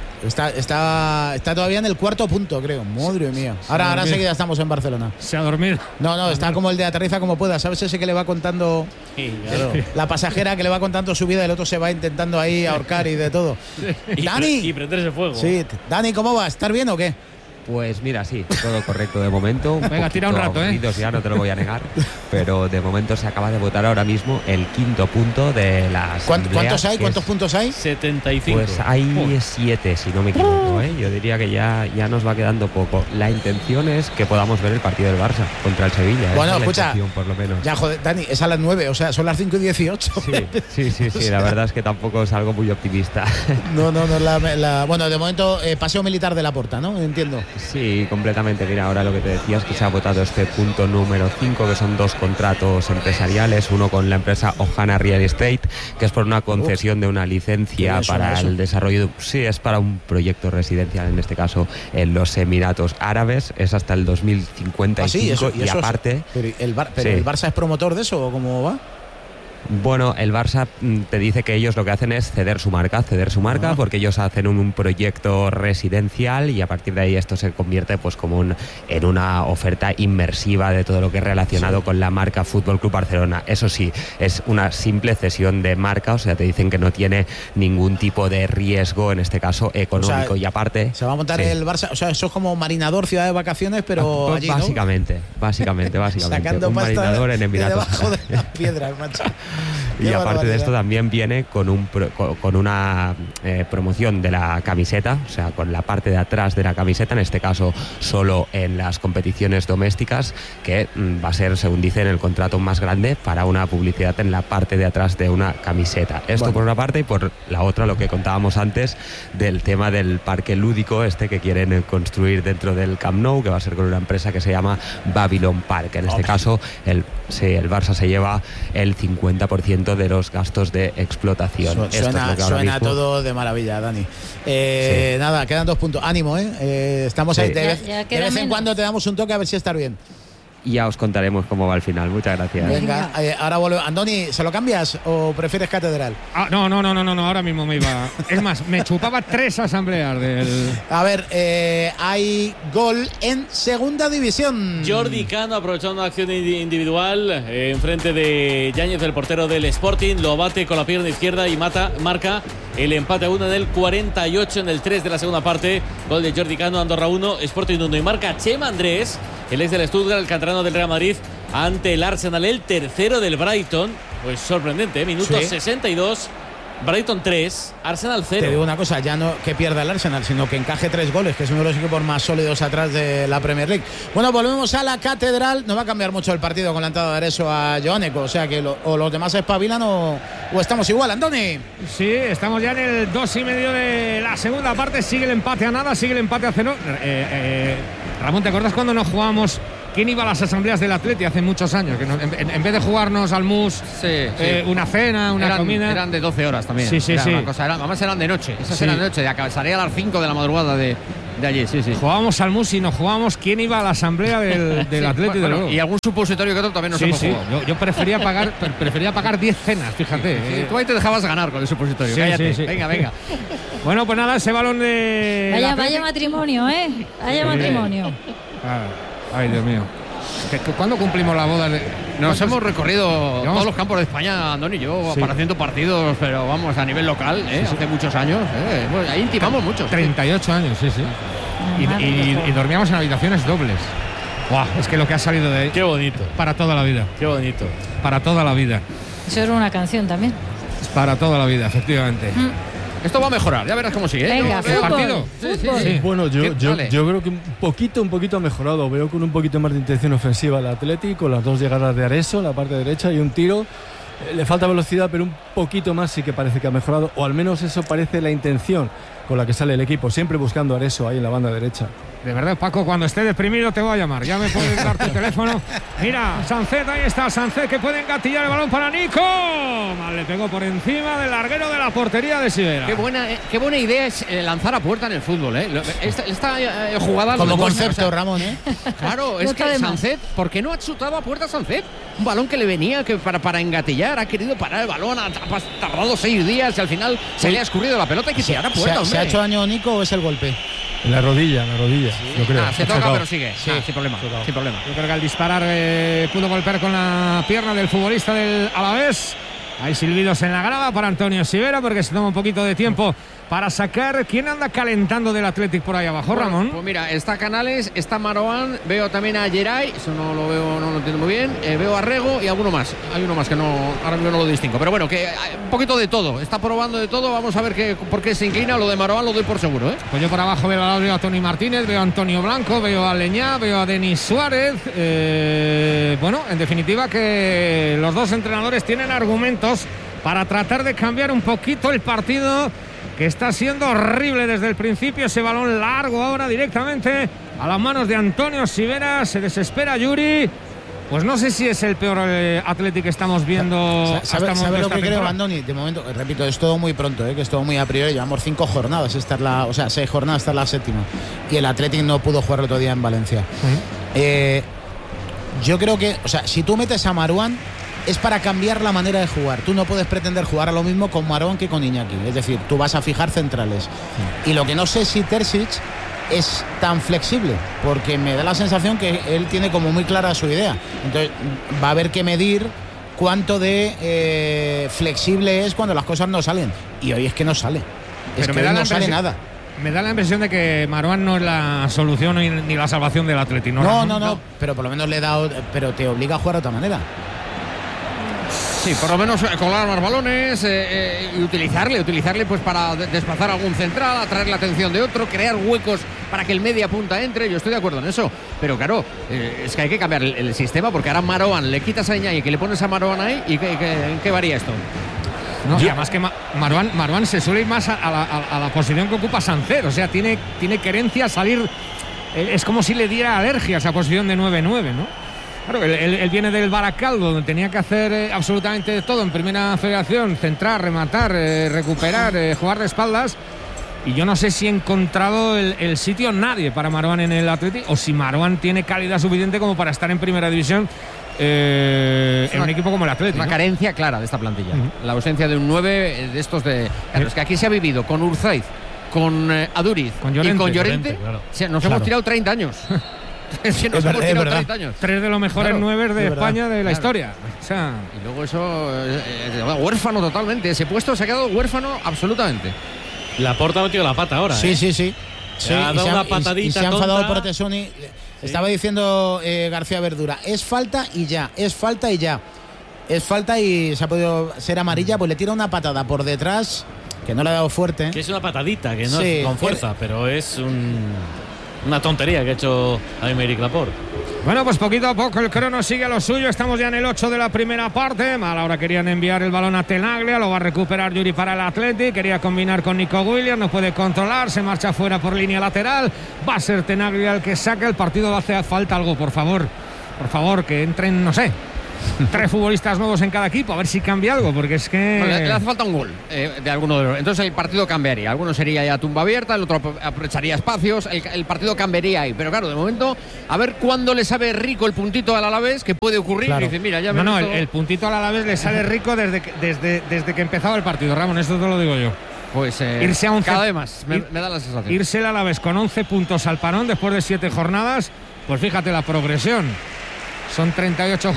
Está todavía en el cuarto punto, creo. Madre mía. Ahora enseguida estamos en Barcelona. Se ha dormido. No, está como el de aterriza como pueda. ¿Sabes ese que le va contando? Sí, claro. La pasajera que le va contando su vida, el otro se va intentando ahí ahorcar y de todo. Dani. Y prenderse fuego. Sí. Dani, ¿cómo vas? ¿Estás bien o qué? Pues mira, sí, todo correcto de momento. Venga, tira un rato, ya no te lo voy a negar, pero de momento se acaba de votar ahora mismo el 5.º punto de la asamblea. ¿Cuántos hay? ¿Cuántos puntos hay? 75. Pues hay 7, si no me equivoco, ¿eh? Yo diría que ya nos va quedando poco. La intención es que podamos ver el partido del Barça contra el Sevilla. Bueno, escucha, por lo menos. Ya, joder, Dani, es a las 9, o sea, son las 5:18. Sí, la verdad es que tampoco es algo muy optimista. No, bueno, de momento, paseo militar de la Porta, ¿no? Entiendo. Sí, completamente. Mira, ahora lo que te decía es que se ha votado este punto número 5, que son 2 contratos empresariales, uno con la empresa Ohana Real Estate, que es por una concesión de una licencia para el desarrollo. Sí, es para un proyecto residencial, en este caso en los Emiratos Árabes, es hasta el 2055 y aparte. Pero ¿el Barça es promotor de eso o cómo va? Bueno, el Barça te dice que ellos lo que hacen es ceder su marca, porque ellos hacen un proyecto residencial y a partir de ahí esto se convierte pues como en una oferta inmersiva de todo lo que es relacionado con la marca Fútbol Club Barcelona. Eso sí, es una simple cesión de marca, o sea, te dicen que no tiene ningún tipo de riesgo, en este caso económico, o sea, y aparte se va a montar el Barça, o sea, eso es como Marinador, ciudad de vacaciones, pero allí, ¿no? Básicamente. Sacando un Marinador en Emiratos. Debajo de las piedras, macho. Y aparte de esto también viene con una promoción de la camiseta, o sea, con la parte de atrás de la camiseta, en este caso solo en las competiciones domésticas, que va a ser, según dice en el contrato, más grande para una publicidad en la parte de atrás de una camiseta. Esto por una parte, y por la otra lo que contábamos antes del tema del parque lúdico que quieren construir dentro del Camp Nou, que va a ser con una empresa que se llama Babylon Park. En este caso el Barça se lleva el 50% de los gastos de explotación. Suena todo de maravilla, Dani. Nada, quedan 2 puntos. Ánimo, estamos ahí. De vez en cuando te damos un toque a ver si estás bien. Y ya os contaremos cómo va al final. Muchas gracias. Venga, ahora vuelve. Andoni, ¿se lo cambias o prefieres catedral? No, ahora mismo me iba. Es más, me chupaba 3 asambleas del. A ver, hay gol en segunda división. Jordi Cano aprovechando una acción individual enfrente de Yáñez, el portero del Sporting, lo bate con la pierna izquierda y marca el empate a 1 en el 48, en el 3 de la segunda parte. Gol de Jordi Cano, Andorra 1, Sporting 1, y marca Chema Andrés, el ex del Stuttgart, el canterano del Real Madrid, ante el Arsenal, el tercero del Brighton. Pues sorprendente, minuto 62. Brighton 3, Arsenal 0. Te digo una cosa, ya no que pierda el Arsenal, sino que encaje 3 goles, que es uno de los equipos más sólidos atrás de la Premier League. Bueno, volvemos a la Catedral. No va a cambiar mucho el partido con la entrada de Areso a Joaneco, o sea que o los demás espabilan o estamos igual, Andoni. Sí, estamos ya en el 2:30 de la segunda parte. Sigue el empate a nada, sigue el empate a 0. Ramón, ¿te acuerdas cuando nos jugábamos? ¿Quién iba a las asambleas del Atleti hace muchos años? Que en vez de jugarnos al mus, una cena, una comida. Eran de 12 horas también. Sí. Además eran de noche. Esas eran de noche. Salía a las 5 de la madrugada de allí. Sí. Jugábamos al mus y nos jugábamos quién iba a la asamblea del Atleti. Bueno, y algún supositorio que otro también nos hemos jugado. Yo prefería pagar 10 cenas, fíjate. Tú ahí te dejabas ganar con el supositorio. Sí. Venga. Bueno, pues nada, ese balón de. Vaya matrimonio, Vaya matrimonio. Ay, Dios mío. ¿Cuándo cumplimos la boda? Nos hemos recorrido todos los campos de España, Andoni y yo, para haciendo partidos, pero vamos, a nivel local, hace muchos años. Bueno, ahí intimamos mucho. 38 años, sí. Y dormíamos en habitaciones dobles. ¡Guau! Es que lo que ha salido de ahí. Qué bonito. Para toda la vida. Qué bonito. Para toda la vida. Eso era una canción también. Para toda la vida, efectivamente. Esto va a mejorar, ya verás cómo sigue. Venga, ¿El partido? Sí. Bueno, yo creo que un poquito ha mejorado. Veo con un poquito más de intención ofensiva el Atlético, con las 2 llegadas de Areso, la parte derecha, y un tiro. Le falta velocidad, pero un poquito más sí que parece que ha mejorado, o al menos eso parece la intención con la que sale el equipo, siempre buscando a Areso ahí en la banda derecha. De verdad, Paco, cuando esté deprimido te voy a llamar. Ya me puedes dar tu teléfono. Mira, Sancet, ahí está Sancet, que puede engatillar el balón para Nico. Mal, le pegó por encima del larguero de la portería de Sivera. Qué buena idea es lanzar a puerta en el fútbol, Esta jugada como concepto, Ramón, Claro, es que Sancet, ¿por qué no ha chutado a puerta Sancet? Un balón que le venía para engatillar, ha querido parar el balón, ha tardado 6 días y al final se le ha escurrido la pelota y que tirar a puerta. ¿Se ha hecho daño Nico o es el golpe? En la rodilla, yo creo. Se toca, pero sigue. Sin problema. Yo creo que al disparar pudo golpear con la pierna del futbolista del Alavés. Hay silbidos en la grada para Antonio Sivera porque se toma un poquito de tiempo para sacar. ¿Quién anda calentando del Athletic por ahí abajo, Ramón? Pues mira, está Canales, está Marouane, veo también a Geray, eso no lo veo, no lo entiendo muy bien, veo a Rego y alguno más. Hay uno más que ahora mismo no lo distingo, pero bueno, que un poquito de todo, está probando de todo, vamos a ver por qué se inclina. Lo de Marouane lo doy por seguro, Pues yo por abajo veo a Tony Martínez, veo a Antonio Blanco, veo a Leñá, veo a Denis Suárez. Bueno, en definitiva que los dos entrenadores tienen argumentos para tratar de cambiar un poquito el partido, que está siendo horrible desde el principio. Ese balón largo ahora directamente a las manos de Antonio Sivera. Se desespera Yuri. Pues no sé si es el peor Athletic que estamos viendo. ¿Sabe lo que creo, Andoni? De momento, repito, es todo muy pronto, que es todo muy a priori. Llevamos 5 jornadas, 6 jornadas, esta es la 7ª. Y el Athletic no pudo jugar el otro día en Valencia. Yo creo que, si tú metes a Marouane, es para cambiar la manera de jugar. Tú no puedes pretender jugar a lo mismo con Marouane que con Iñaki. Es decir, tú vas a fijar centrales. Y lo que no sé si Terzic es tan flexible, porque me da la sensación que él tiene como muy clara su idea. Entonces va a haber que medir cuánto de flexible es cuando las cosas no salen. Y hoy es que no sale. Pero que no sale nada. Me da la impresión de que Marouane no es la solución ni la salvación del Athletic. No. Pero por lo menos le he dado. Pero te obliga a jugar de otra manera. Sí, por lo menos colar más balones y utilizarle pues para desplazar a algún central, atraer la atención de otro, crear huecos para que el media punta entre. Yo estoy de acuerdo en eso, pero claro, es que hay que cambiar el sistema, porque ahora Marouane, le quitas a Iñaki, que le pones a Marouane ahí, ¿y qué varía esto? No, y además que Marouane se suele ir más a la posición que ocupa Sancet, o sea, tiene querencia a salir, es como si le diera alergia a esa posición de 9-9, ¿no? Claro, él viene del Baracaldo, donde tenía que hacer absolutamente todo en primera federación: centrar, rematar, recuperar, jugar de espaldas. Y yo no sé si he encontrado el sitio nadie para Marouane en el Athletic, o si Marouane tiene calidad suficiente como para estar en primera división en un equipo como el Athletic. Una carencia clara de esta plantilla. La ausencia de un 9 de estos de. Claro, es que aquí se ha vivido con Urzaiz, con Aduriz y con Llorente. Claro. Nos hemos tirado 30 años. Es que nos hemos tirado 30 años. 3 de los mejores 9 de España de la historia. O sea, y luego eso, huérfano totalmente. Ese puesto se ha quedado huérfano absolutamente. Laporta ha metido la pata ahora. Sí. Se ha dado una patadita y se ha enfadado por Tessoni. Estaba diciendo García Verdura, es falta y ya. es falta y se ha podido ser amarilla, pues le tira una patada por detrás que no le ha dado fuerte. Que es una patadita, que no es con fuerza, pero es una tontería que ha hecho Aymeric Laporte. Bueno, pues poquito a poco el crono sigue a lo suyo. Estamos ya en el 8 de la primera parte. Mal ahora querían enviar el balón a Tenaglia. Lo va a recuperar Yuri para el Athletic. Quería combinar con Nico Williams. No puede controlar. Se marcha fuera por línea lateral. Va a ser Tenaglia el que saque. El partido hace falta algo, por favor. Por favor, que entren, no sé, 3 futbolistas nuevos en cada equipo, a ver si cambia algo, porque es que... Bueno, le hace falta un gol de alguno de los... Entonces el partido cambiaría. Alguno sería ya tumba abierta, el otro aprovecharía espacios, el partido cambiaría ahí. Pero claro, de momento, a ver cuándo le sabe rico el puntito al Alavés, que puede ocurrir. Claro. Y dice, mira, ya no, el puntito al Alavés le sale rico desde que empezaba el partido, Ramón, esto te lo digo yo. Pues irse a 11, cada vez más, me da la sensación. Irse el Alavés con 11 puntos al parón después de 7 jornadas, pues fíjate la progresión. Son 38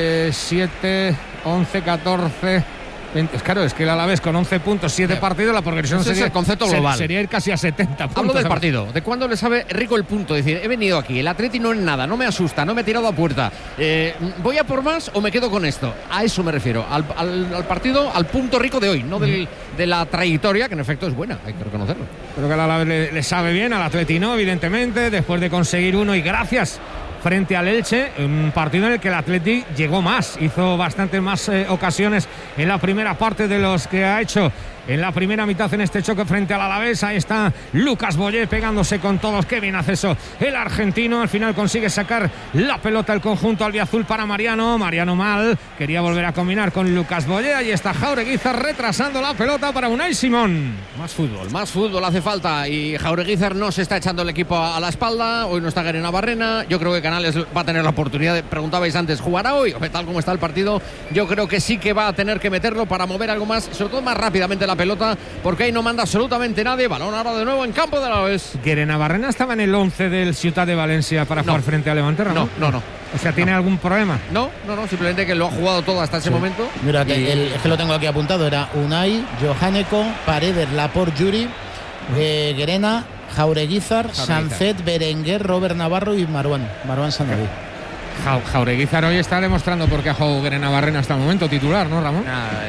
7, 11, 14... 20. Claro, es que el Alavés con 11 puntos, 7 partidos, la progresión sería el concepto global. Sería ir casi a 70 puntos. Hablo del partido, de cuándo le sabe rico el punto. Es decir, he venido aquí, el Atleti no es nada, no me asusta, no me he tirado a puerta. ¿Voy a por más o me quedo con esto? A eso me refiero, al partido, al punto rico de hoy, no de la trayectoria, que en efecto es buena, hay que reconocerlo. Creo que el Alavés le sabe bien, al Atleti no, evidentemente, después de conseguir uno y gracias frente al Elche, un partido en el que el Atleti llegó más, hizo bastantes más ocasiones en la primera parte de los que ha hecho en la primera mitad en este choque frente al Alavés. Ahí está Lucas Boyé pegándose con todos. Qué bien hace eso el argentino. Al final consigue sacar la pelota el conjunto albiazul para Mariano. Mariano mal, quería volver a combinar con Lucas Boyé. Ahí está Jaureguizar retrasando la pelota para Unai Simón. Más fútbol hace falta y Jaureguizar no se está echando el equipo a la espalda. Hoy no está Guerena Barrena. Yo creo que Canales va a tener la oportunidad preguntabais antes, ¿jugará hoy? Tal como está el partido, yo creo que sí que va a tener que meterlo para mover algo más, sobre todo más rápidamente la pelota, porque ahí no manda absolutamente nadie. Balón ahora de nuevo en campo de Alavés. Guerena Barrena estaba en el 11 del Ciutat de Valencia para jugar frente a Levante, ¿no? No. O sea, ¿tiene algún problema? No, simplemente que lo ha jugado todo hasta ese momento. Mira, es que lo tengo aquí apuntado, era Unai, Johaneko, Paredes, Laporte, Yuri, Guerena, Jaureguizar, Sancet, Berenguer, Robert Navarro y Marwan Sanabí. Jaureguizar hoy está demostrando por qué ha jugado Guerena Barrena hasta el momento titular, ¿no, Ramón?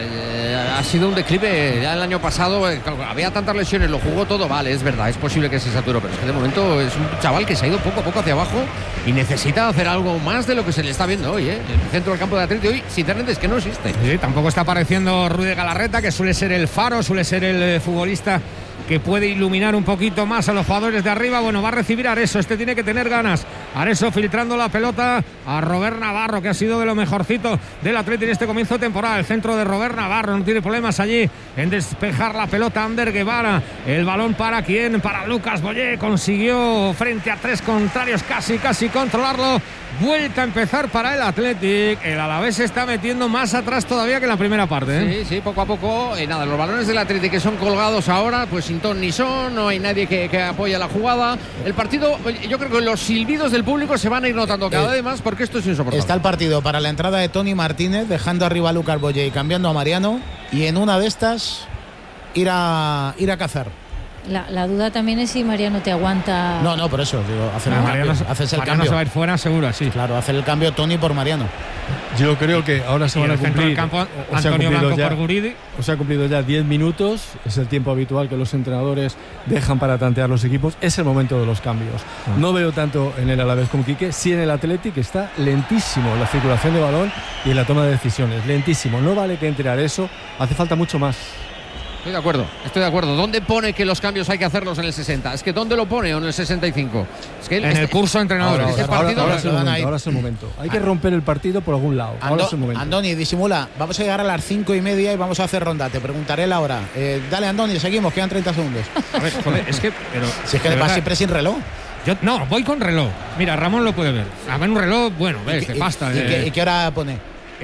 Ha sido un declive ya el año pasado, había tantas lesiones, lo jugó todo, vale, es verdad, es posible que se saturó, pero es que de momento es un chaval que se ha ido poco a poco hacia abajo y necesita hacer algo más de lo que se le está viendo hoy, El centro del campo de Atleti hoy, sinceramente, es que no existe. Sí, tampoco está apareciendo Rui de Galarreta, que suele ser el faro, suele ser el futbolista que puede iluminar un poquito más a los jugadores de arriba. Bueno, va a recibir a Areso, este tiene que tener ganas. Areso filtrando la pelota a Robert Navarro, que ha sido de lo mejorcito del Atleti en este comienzo de temporada. El centro de Robert Navarro, no tiene problemas allí en despejar la pelota. Ander Guevara, el balón para quién, para Lucas Boyé, consiguió frente a 3 contrarios casi controlarlo. Vuelta a empezar para el Athletic. El Alavés se está metiendo más atrás todavía que en la primera parte, Sí, poco a poco. Nada, los balones del Athletic que son colgados ahora, pues sin ton ni son, no hay nadie que apoye la jugada. El partido, yo creo que los silbidos del público se van a ir notando cada vez más, porque esto es insoportable. Está el partido para la entrada de Tony Martínez, dejando arriba a Lucas Boyé y cambiando a Mariano, y en una de estas ir a cazar. La duda también es si Mariano te aguanta. No, por eso digo, haces el cambio. Se va a ir fuera seguro, sí. Claro, hacer el cambio Tony por Mariano. Yo creo que ahora se van a cumplir. Antonio Blanco por Guridi. O se ha cumplido ya 10 minutos, es el tiempo habitual que los entrenadores dejan para tantear los equipos. Es el momento de los cambios. No veo tanto en el Alavés como Quique, sí en el Athletic, que está lentísimo la circulación de balón y en la toma de decisiones. Lentísimo. No vale que entre Areso, hace falta mucho más. Estoy de acuerdo. ¿Dónde pone que los cambios hay que hacerlos en el 60? Es que ¿dónde lo pone o en el 65? Es que en el curso de entrenadores. Ahora es el momento. Hay que romper el partido por algún lado. Ahora es el momento. Andoni, disimula. Vamos a llegar a las 5:30 y vamos a hacer ronda. Te preguntaré la hora. Dale, Andoni, seguimos. Quedan 30 segundos. A ver, joder, es que... si es que vas siempre sin reloj. Yo no, voy con reloj. Mira, Ramón lo puede ver. A ver, un reloj, bueno, ves, de pasta. ¿Y qué hora pone?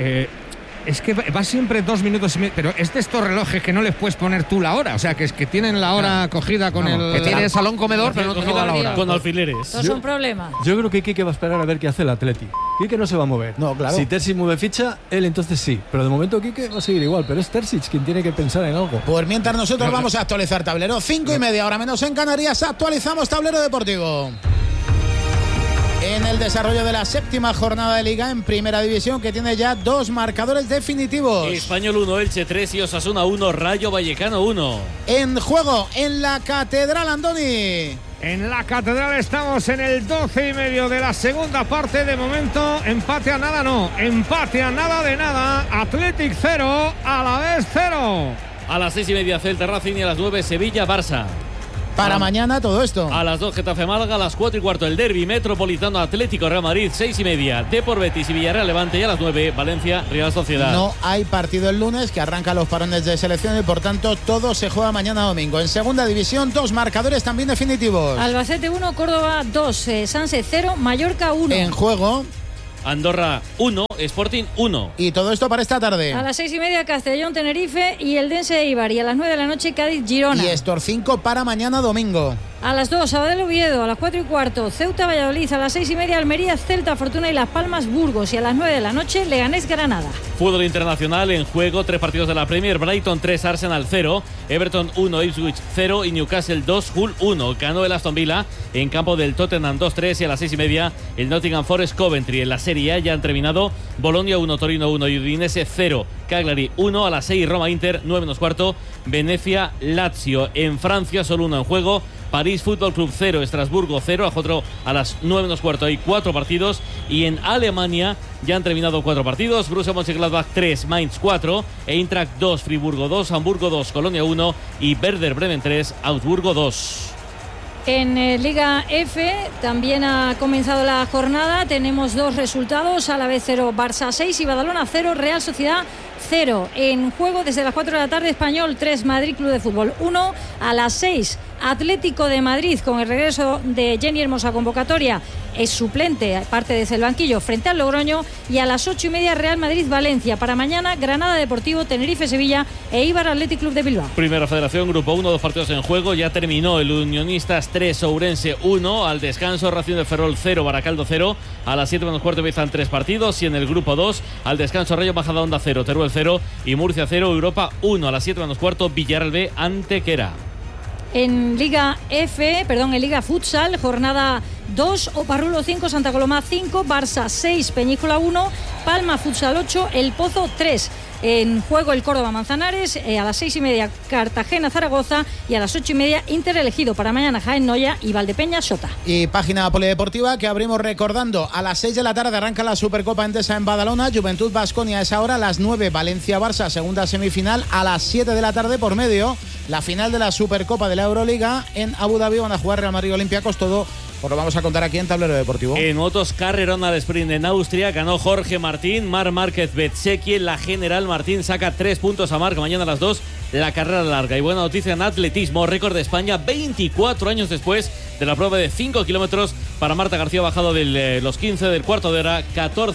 Es que va siempre 2 minutos y medio, pero es de estos relojes que no les puedes poner tú la hora, o sea, que tienen la hora cogida con el... Que tiene salón comedor, pero no toda la hora. Con alfileres. Esto es un problema. Yo creo que Quique va a esperar a ver qué hace el Atleti. Quique no se va a mover. No, claro. Si Terzic mueve ficha, él entonces sí. Pero de momento Quique va a seguir igual, pero es Terzic quien tiene que pensar en algo. Pues mientras nosotros vamos a actualizar tablero, 5:30, ahora menos en Canarias, actualizamos tablero deportivo. en el desarrollo de la 7ª jornada de Liga en Primera División, que tiene ya 2 marcadores definitivos. Español 1, Elche 3 y Osasuna 1, Rayo Vallecano 1. En juego en la Catedral, Andoni. En la Catedral estamos en el 12:30 de la segunda parte. De momento, empate a nada empate a nada de nada. Athletic 0, Alavés 0. A las 6:30 Celta Racing y a las 9 Sevilla Barça. Para mañana todo esto. A las 2 Getafe Málaga, a las 4:15 el derbi Metropolitano Atlético Real Madrid, 6:30 Depor Betis y Villarreal Levante, y a las 9 Valencia Real Sociedad. No hay partido el lunes, que arranca los parones de selección, y por tanto todo se juega mañana domingo. En Segunda División, 2 marcadores también definitivos. Albacete 1, Córdoba 2, Sanse 0, Mallorca 1. En juego Andorra 1, Sporting 1. Y todo esto para esta tarde. A las 6:30 Castellón Tenerife y el Dense Eibar, y a las 9 de la noche Cádiz Girona. Y estos 5 para mañana domingo. A las 2 Sabadell Oviedo, a las 4:15 Ceuta Valladolid, a las 6:30 Almería Celta Fortuna y Las Palmas Burgos, y a las 9 de la noche Leganés Granada. Fútbol internacional en juego, 3 partidos de la Premier: Brighton 3, Arsenal 0, Everton 1, Ipswich 0 y Newcastle 2, Hull 1. Ganó el Aston Villa en campo del Tottenham 2-3, y a las 6:30 el Nottingham Forest Coventry. En la Serie A ya han terminado Bolonia 1, Torino 1 y Udinese 0, Cagliari 1. A las 6 Roma Inter, 9:15 Venecia Lazio. En Francia solo 1 en juego: París Fútbol Club 0, Estrasburgo 0. A las 9:15 hay 4 partidos. Y en Alemania ya han terminado 4 partidos: Borussia Mönchengladbach 3, Mainz 4, Eintracht 2, Friburgo 2, Hamburgo 2, Colonia 1 y Werder Bremen 3, Augsburgo 2. En Liga F también ha comenzado la jornada. Tenemos 2 resultados: Alavés 0, Barça 6 y Badalona 0, Real Sociedad 0. En juego desde las 4 de la tarde, Español 3, Madrid Club de Fútbol 1. A las 6 Atlético de Madrid, con el regreso de Jenny Hermoso a convocatoria, es suplente, parte desde el banquillo, frente al Logroño. Y a las 8:30 Real Madrid-Valencia. Para mañana Granada Deportivo, Tenerife-Sevilla e Eibar Athletic Club de Bilbao. Primera Federación, Grupo 1, 2 partidos en juego. Ya terminó el Unionistas 3, Ourense 1. Al descanso Racing de Ferrol 0, Baracaldo 0. A las 7:15 empiezan 3 partidos. Y en el Grupo 2, al descanso Rayo Majadahonda 0, Teruel 0 y Murcia 0, Europa 1. A las 7:15 Villarreal B, Antequera. En Liga Futsal, jornada 2, Oparrulo 5, Santa Coloma 5, Barça 6, Peñíscola 1, Palma Futsal 8, El Pozo 3. En juego el Córdoba Manzanares, a las 6:30 Cartagena Zaragoza y a las 8:30 Inter elegido. Para mañana Jaén Noya y Valdepeñas Sota. Y página polideportiva que abrimos recordando: a las 6 de la tarde arranca la Supercopa Endesa en Badalona, Juventud Baskonia es ahora, a las 9 Valencia Barça, segunda semifinal. A las 7 de la tarde por medio la final de la Supercopa de la Euroliga en Abu Dhabi. Van a jugar Real Madrid Olympiacos, todo os lo vamos a contar aquí en Tablero Deportivo. En motos, carrerón al sprint en Austria, ganó Jorge Martín, Marc Márquez Bezzecchi. En la general, Martín saca 3 puntos a Marc. Mañana a las 2 la carrera larga. Y buena noticia en atletismo, récord de España 24 años después de la prueba de 5 kilómetros para Marta García, bajado de los 15 del cuarto de hora,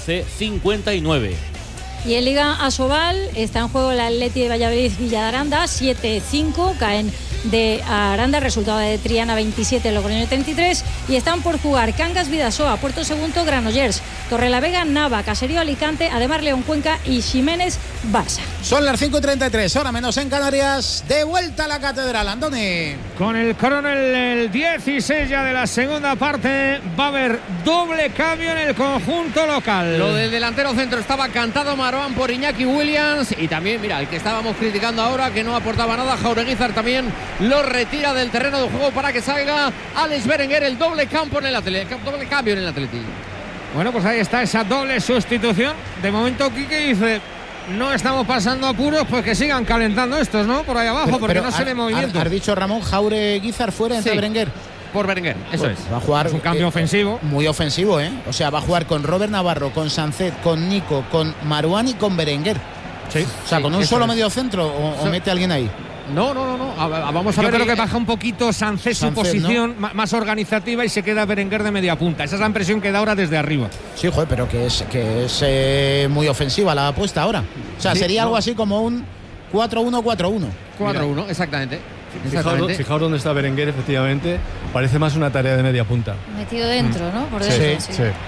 14:59. Y en Liga Asobal está en juego el Atleti de Valladolid Villa de Aranda, 7-5, caen de Aranda, resultado de Triana 27, Logroño 33, y están por jugar Cangas Vidasoa, Puerto Segundo, Granollers, Torrelavega, Nava, Caserío Alicante, Ademar León Cuenca y Ximénez Barça. Son las 5:33, hora menos en Canarias. De vuelta a la Catedral, Andoni. Con el coronel, el 16 ya de la segunda parte, va a haber doble cambio en el conjunto local. Lo del delantero centro estaba cantado, Marwan, por Iñaki Williams, y también, mira, el que estábamos criticando ahora, que no aportaba nada, Jaureguizar, también lo retira del terreno de juego para que salga Alex Berenguer. El doble cambio en el Atleti. Bueno, pues ahí está esa doble sustitución. De momento Quique dice: no estamos pasando apuros, pues que sigan calentando estos, ¿no? Por ahí abajo, porque no se ve movimiento. Has dicho, Ramón, Jaureguizar fuera entre Berenguer. Por Berenguer, eso pues es. Va a jugar, es un cambio ofensivo. Muy ofensivo, ¿eh? O sea, va a jugar con Robert Navarro, con Sancet, con Nico, con Marwan y con Berenguer. Sí. O sea, con un solo medio centro, o mete a alguien ahí. No. Vamos a ver. Yo creo que baja un poquito Sancet su posición, ¿no?, más organizativa, y se queda Berenguer de media punta. Esa es la impresión que da ahora desde arriba. Sí, joder, pero que es muy ofensiva la apuesta ahora. O sea, sí, sería algo así como un 4-1-4-1. 4-1, exactamente. Fijaos dónde está Berenguer, efectivamente. Parece más una tarea de media punta. Metido dentro, ¿no? Por dentro. Sí.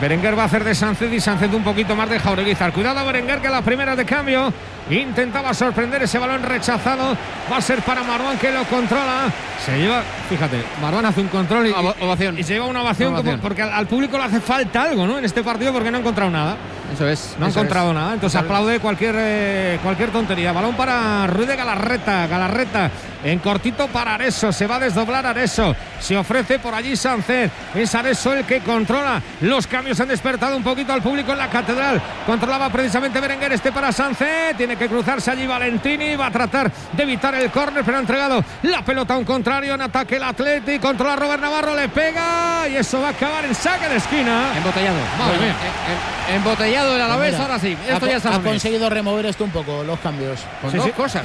Berenguer va a hacer de Sánchez y Sánchez un poquito más de Jaureguizar. Cuidado Berenguer, que la primera de cambio intentaba sorprender, ese balón rechazado. Va a ser para Marwan, que lo controla. Se lleva, fíjate, Marwan hace un control y se lleva una ovación. Porque al público le hace falta algo, ¿no? En este partido, porque no ha encontrado nada. Eso es. No ha encontrado nada. Entonces aplaude cualquier tontería. Balón para Ruiz de Galarreta. Galarreta en cortito para Areso. Se va a desdoblar Areso. Se ofrece por allí Sánchez. Es Areso el que controla. Los cambios han despertado un poquito al público en la Catedral. Controlaba precisamente Berenguer, para Sánchez. Tiene que cruzarse allí Valentini. Va a tratar de evitar el córner, pero ha entregado la pelota a un contrario. En ataque el Atleti. Controla Robert Navarro. Le pega. Y eso va a acabar en saque de esquina. Embotellado. Madre mía. Embotellado el Alavés. Ahora sí. Esto ya está. Ha conseguido remover esto un poco, los cambios. Con dos cosas.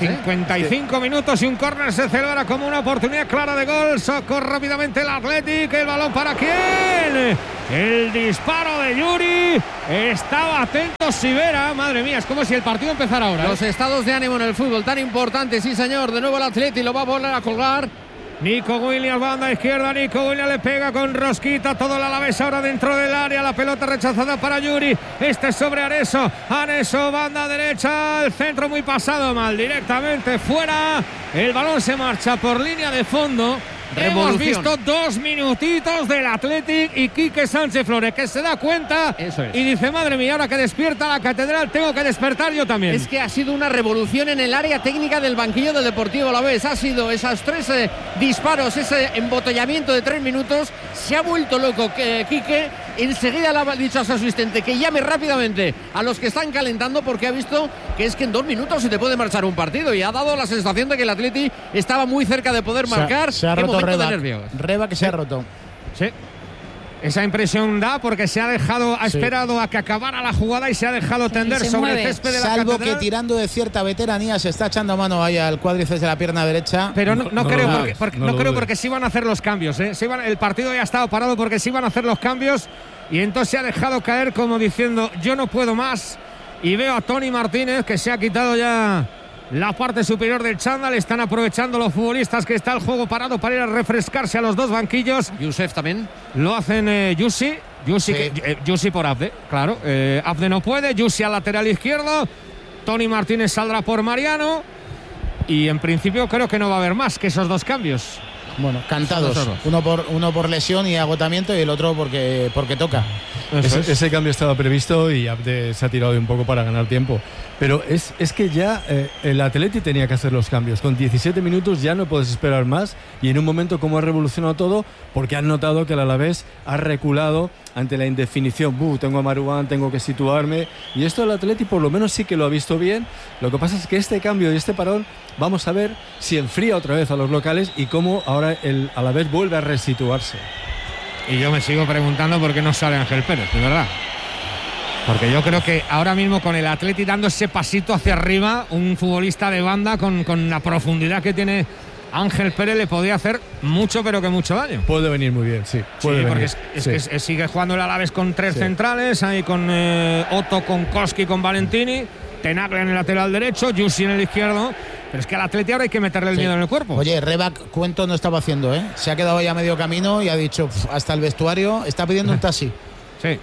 55 minutos y un córner se celebra como una oportunidad clara de gol. Socorre rápidamente el Athletic. El balón para quién. El disparo de Yuri. Estaba atento Sivera. Madre mía, es como si el partido empezara ahora. Los estados de ánimo en el fútbol tan importante, sí señor. De nuevo el Athletic lo va a volver a colgar. Nico Williams, banda izquierda. Nico Williams le pega con rosquita. Todo el Alavés ahora dentro del área. La pelota rechazada para Yuri. Este es sobre Areso. Areso, banda derecha. El centro muy pasado mal. Directamente fuera. El balón se marcha por línea de fondo. Hemos visto 2 minutitos del Athletic y Quique Sánchez Flores, que se da cuenta y dice: madre mía, ahora que despierta la Catedral, tengo que despertar yo también. Es que ha sido una revolución en el área técnica del banquillo del Deportivo Alavés. Ha sido esos 3 disparos, ese embotellamiento de 3 minutos. Se ha vuelto loco Quique. Enseguida le ha dicho a su asistente que llame rápidamente a los que están calentando, porque ha visto que es que en 2 minutos se te puede marchar un partido, y ha dado la sensación de que el Atleti estaba muy cerca de poder marcar. Se ha roto Reba, que se ha roto. Sí. Esa impresión da, porque se ha dejado, ha esperado a que acabara la jugada y se ha dejado tender sobre el césped de la Salvo Catedral. que tirando de cierta veteranía se está echando mano ahí al cuádriceps de la pierna derecha. Pero no creo, porque sí van a hacer los cambios. El partido ya ha estado parado porque sí van a hacer los cambios, y entonces se ha dejado caer como diciendo: yo no puedo más. Y veo a Tony Martínez, que se ha quitado ya la parte superior del chándal. Están aprovechando los futbolistas que está el juego parado para ir a refrescarse a los dos banquillos. Yusef también. Lo hacen Yusi por Abde, claro. Abde no puede. Yusi al lateral izquierdo. Tony Martínez saldrá por Mariano. Y en principio creo que no va a haber más que esos 2 cambios. Bueno, cantados. Uno por lesión y agotamiento, y el otro porque toca. Ese cambio estaba previsto y Abde se ha tirado de un poco para ganar tiempo. Pero es que ya el Atleti tenía que hacer los cambios. Con 17 minutos ya no puedes esperar más, y en un momento como ha revolucionado todo, porque han notado que el Alavés ha reculado ante la indefinición. Tengo a Marwan, tengo que situarme, y esto el Atleti por lo menos sí que lo ha visto bien. Lo que pasa es que este cambio y este parón, vamos a ver si enfría otra vez a los locales y cómo ahora el Alavés vuelve a resituarse. Y yo me sigo preguntando por qué no sale Ángel Pérez, de verdad. Porque yo creo que ahora mismo, con el Atleti dando ese pasito hacia arriba, un futbolista de banda con la profundidad que tiene Ángel Pérez le podría hacer mucho, pero que mucho daño. Puede venir muy bien, sí. Porque que sigue jugando el Alavés con 3 centrales, ahí con Otto, con Koski, con Valentini, Tenaglia en el lateral derecho, Yusi en el izquierdo. Pero es que al Atleti ahora hay que meterle el miedo en el cuerpo. Oye, Rebac, cuento no estaba haciendo, ¿eh? Se ha quedado ya a medio camino y ha dicho hasta el vestuario, está pidiendo un taxi. Sí.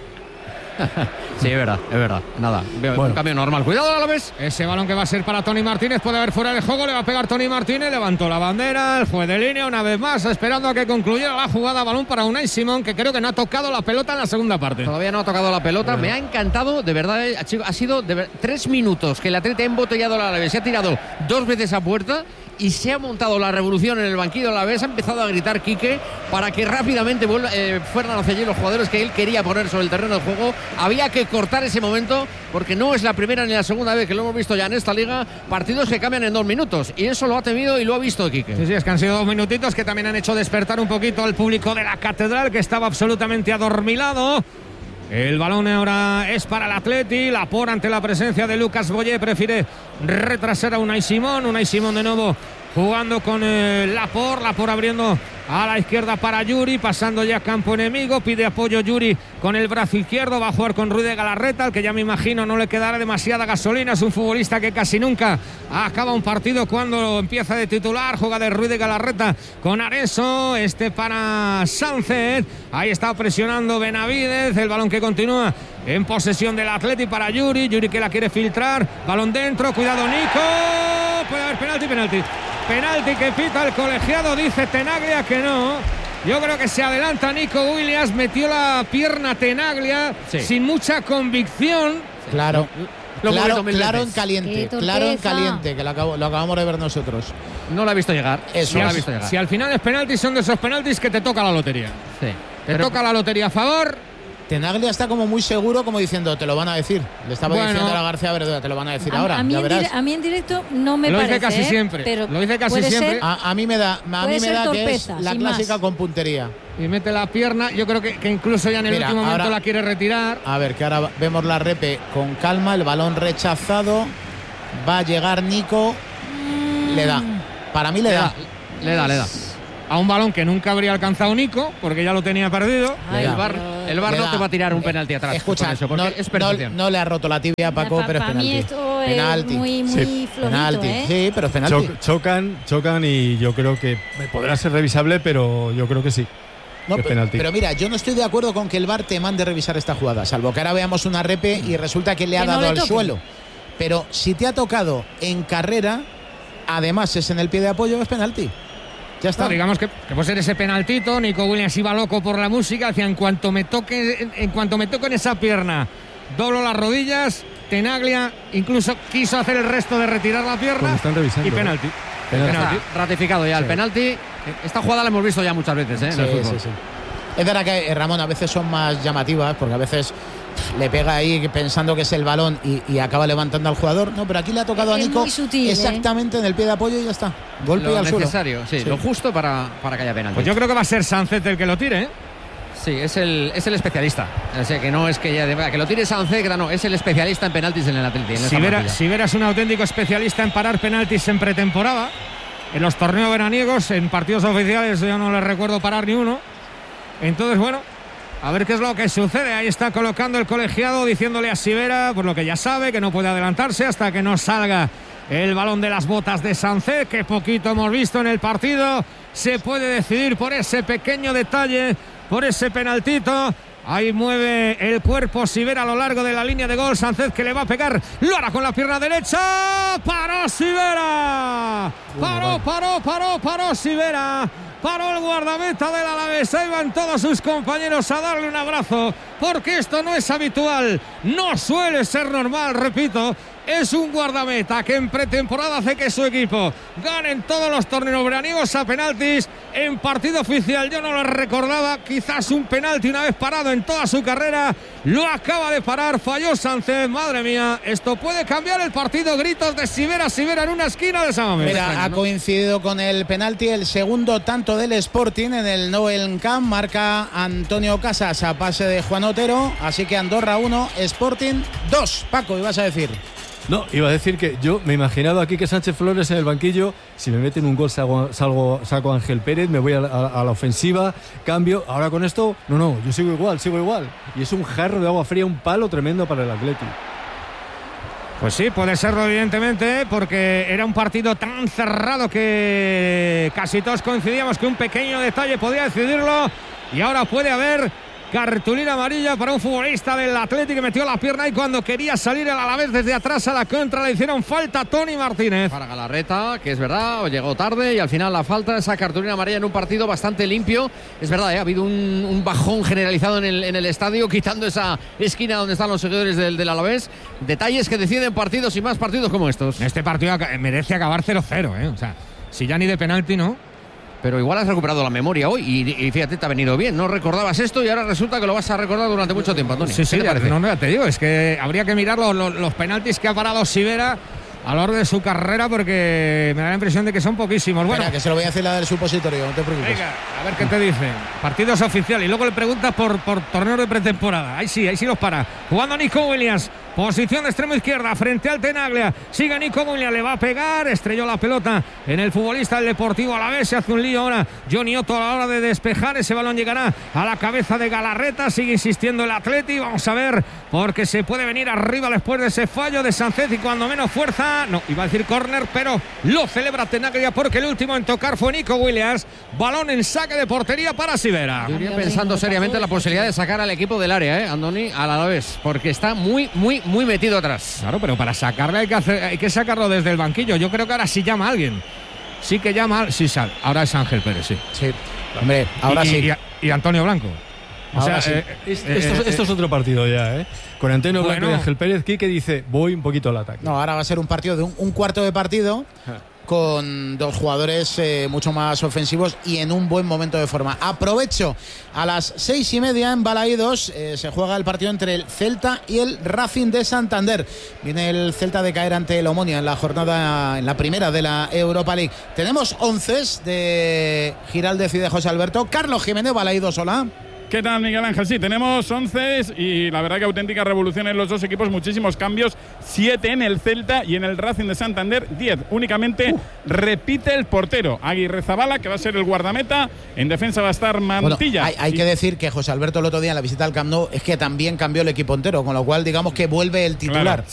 Sí, es verdad. Nada, un cambio normal. Cuidado a la vez. Ese balón que va a ser para Tony Martínez, puede haber fuera de juego, le va a pegar Tony Martínez, levantó la bandera, el juez de línea una vez más, esperando a que concluyera la jugada. Balón para Unai Simón, que creo que no ha tocado la pelota en la segunda parte. Todavía no ha tocado la pelota. Me ha encantado, de verdad, ha sido 3 minutos que el Atleti ha embotellado al Alavés, se ha tirado 2 veces a puerta y se ha montado la revolución en el banquillo del Alavés. Ha empezado a gritar Quique para que rápidamente fueran hacia allí los jugadores que él quería poner sobre el terreno de juego. Había que cortar ese momento, porque no es la primera ni la segunda vez que lo hemos visto ya en esta liga, partidos que cambian en 2 minutos, y eso lo ha temido y lo ha visto Quique. Sí, es que han sido 2 minutitos que también han hecho despertar un poquito al público de la Catedral, que estaba absolutamente adormilado. El balón ahora es para el Atleti. Laporte, ante la presencia de Lucas Boyé, prefiere retrasar a Unai Simón. Unai Simón de nuevo jugando con Laporte abriendo a la izquierda para Yuri, pasando ya a campo enemigo, pide apoyo Yuri con el brazo izquierdo, va a jugar con Ruiz de Galarreta, al que ya me imagino no le quedará demasiada gasolina, es un futbolista que casi nunca acaba un partido cuando empieza de titular, juega de Ruiz de Galarreta con Areso, para Sánchez, ahí está presionando Benavidez, el balón que continúa en posesión del Atleti para Yuri que la quiere filtrar, balón dentro, cuidado Nico, puede haber penalti que pita el colegiado, dice Tenaglia que no. Yo creo que se adelanta Nico Williams, metió la pierna Tenaglia sin mucha convicción. Claro en caliente, que lo acabamos de ver nosotros. No la he visto llegar. Si al final es penalti, son de esos penaltis que te toca la lotería. Sí. Toca la lotería a favor. Tenaglia está como muy seguro, como diciendo, te lo van a decir. Le estaba diciendo a la García Verdura, te lo van a decir ahora. A mí en directo no me parece. Lo dice casi siempre. Pero lo dice casi siempre. A mí me da torpeza, que es la clásica más. Con puntería. Y mete la pierna. Yo creo que incluso ya en el último momento la quiere retirar. A ver, que ahora vemos la repe con calma. El balón rechazado. Va a llegar Nico. Le da. Para mí le da. Le da. A un balón que nunca habría alcanzado Nico, porque ya lo tenía perdido. El VAR no te va a tirar un penalti atrás. Escucha, eso, no le ha roto la tibia a Paco, pero es penalti. Para mí esto es muy flojito, penalti. Sí, pero es penalti. Chocan y yo creo que podrá ser revisable, pero yo creo que sí. No, pero mira, yo no estoy de acuerdo con que el VAR te mande revisar esta jugada, salvo que ahora veamos una repe y resulta que le ha dado al suelo. Pero si te ha tocado en carrera, además es en el pie de apoyo, es penalti. Ya está. No, digamos que puede ser ese penaltito. Nico Williams iba loco por la música. Decía, en cuanto me toque en esa pierna, doblo las rodillas. Tenaglia incluso quiso hacer el resto de retirar la pierna. Pues están revisando, y penalti. Está ratificado ya el penalti. Esta jugada la hemos visto ya muchas veces en el fútbol. Sí. Es verdad que, Ramón, a veces son más llamativas, porque a veces le pega ahí pensando que es el balón y acaba levantando al jugador. No, pero aquí le ha tocado a Nico sutil, exactamente en el pie de apoyo y ya está. Golpe al suelo. Lo justo para que haya penalti. Pues yo creo que va a ser Sánchez el que lo tire, ¿eh? Sí, es el especialista. O sea, que no es que lo tire Sánchez, no, es el especialista en penaltis en el Atleti. Si verás un auténtico especialista en parar penaltis en pretemporada, en los torneos veraniegos, en partidos oficiales yo no le recuerdo parar ni uno. Entonces, bueno, a ver qué es lo que sucede. Ahí está colocando el colegiado, diciéndole a Sivera, por lo que ya sabe, que no puede adelantarse hasta que no salga el balón de las botas de Sánchez, que poquito hemos visto en el partido. Se puede decidir por ese pequeño detalle, por ese penaltito. Ahí mueve el cuerpo Sivera a lo largo de la línea de gol. Sánchez, que le va a pegar, lo hará con la pierna derecha. ¡Paró Sivera! Paró Sivera. Paró el guardameta del Alavés. Ahí van todos sus compañeros a darle un abrazo, porque esto no es habitual, no suele ser normal, repito. Es un guardameta que en pretemporada hace que su equipo gane en todos los torneos veraniegos a penaltis. En partido oficial yo no lo recordaba, quizás un penalti una vez parado en toda su carrera. Lo acaba de parar, falló Sánchez. Madre mía, esto puede cambiar el partido. Gritos de Sivera en una esquina de San Mamés. Mira, ha coincidido con el penalti el segundo tanto del Sporting en el Nou Camp. Marca Antonio Casas a pase de Juan Otero. Así que Andorra 1, Sporting 2. Paco, ibas a decir. No, iba a decir que yo me he imaginado aquí que Sánchez Flores en el banquillo, si me meten un gol saco a Ángel Pérez, me voy a la ofensiva, cambio. Ahora con esto, no, yo sigo igual. Y es un jarro de agua fría, un palo tremendo para el Atleti. Pues sí, puede serlo evidentemente, porque era un partido tan cerrado que casi todos coincidíamos que un pequeño detalle podía decidirlo, y ahora puede haber cartulina amarilla para un futbolista del Atlético que metió la pierna y cuando quería salir el Alavés desde atrás a la contra le hicieron falta a Toni Martínez. Para Galarreta, que es verdad, llegó tarde y al final la falta, esa cartulina amarilla en un partido bastante limpio. Es verdad, ha habido un bajón generalizado en el estadio, quitando esa esquina donde están los seguidores del Alavés. Detalles que deciden partidos y más partidos como estos. Este partido merece acabar 0-0, o sea, si ya ni de penalti, ¿no? Pero igual has recuperado la memoria hoy y fíjate, te ha venido bien. No recordabas esto y ahora resulta que lo vas a recordar durante mucho tiempo, Antonio. Sí, ¿qué te parece? No, te digo, es que habría que mirar los penaltis que ha parado Sivera a lo largo de su carrera, porque me da la impresión de que son poquísimos. Bueno, que se lo voy a hacer la del supositorio, no te preocupes. Venga, a ver qué te dicen. Partidos oficiales y luego le preguntas por torneo de pretemporada. Ahí sí los para. Jugando Nico Williams Posición de extremo izquierda frente al Tenaglia. Sigue Nico Williams, le va a pegar. Estrelló la pelota en el futbolista del Deportivo Alavés. Se hace un lío ahora Johnny Otto a la hora de despejar. Ese balón llegará a la cabeza de Galarreta. Sigue insistiendo el Atleti. Vamos a ver, porque se puede venir arriba después de ese fallo de Sánchez y cuando menos fuerza. No, iba a decir córner, pero lo celebra Tenaglia porque el último en tocar fue Nico Williams. Balón en saque de portería para Sivera. Yo iría pensando seriamente en la posibilidad de sacar al equipo del área, Andoni, al Alavés, porque está muy metido atrás. Claro, pero para sacarle hay que sacarlo desde el banquillo. Yo creo que ahora sí llama a alguien. Sí que llama, sí sale. Ahora es Ángel Pérez, sí. Sí, hombre, ahora sí. Y Antonio Blanco. O sea, sí. Esto es otro partido ya, Con Antonio Blanco y Ángel Pérez, Quique dice, voy un poquito al ataque. No, ahora va a ser un partido de un cuarto de partido con dos jugadores mucho más ofensivos y en un buen momento de forma. Aprovecho, a las 6:30 en Balaídos se juega el partido entre el Celta y el Racing de Santander. Viene el Celta de caer ante el Omonia en la primera de la Europa League. Tenemos 11 de Giraldez y de José Alberto. Carlos Jiménez, Balaídos, hola. ¿Qué tal, Miguel Ángel? Sí, tenemos 11 y la verdad que auténtica revolución en los dos equipos, muchísimos cambios, 7 en el Celta y en el Racing de Santander 10. Únicamente repite el portero, Aguirrezabala, que va a ser el guardameta. En defensa va a estar Mantilla. Bueno, hay que decir que José Alberto el otro día en la visita al Camp Nou es que también cambió el equipo entero, con lo cual digamos que vuelve el titular. Claro,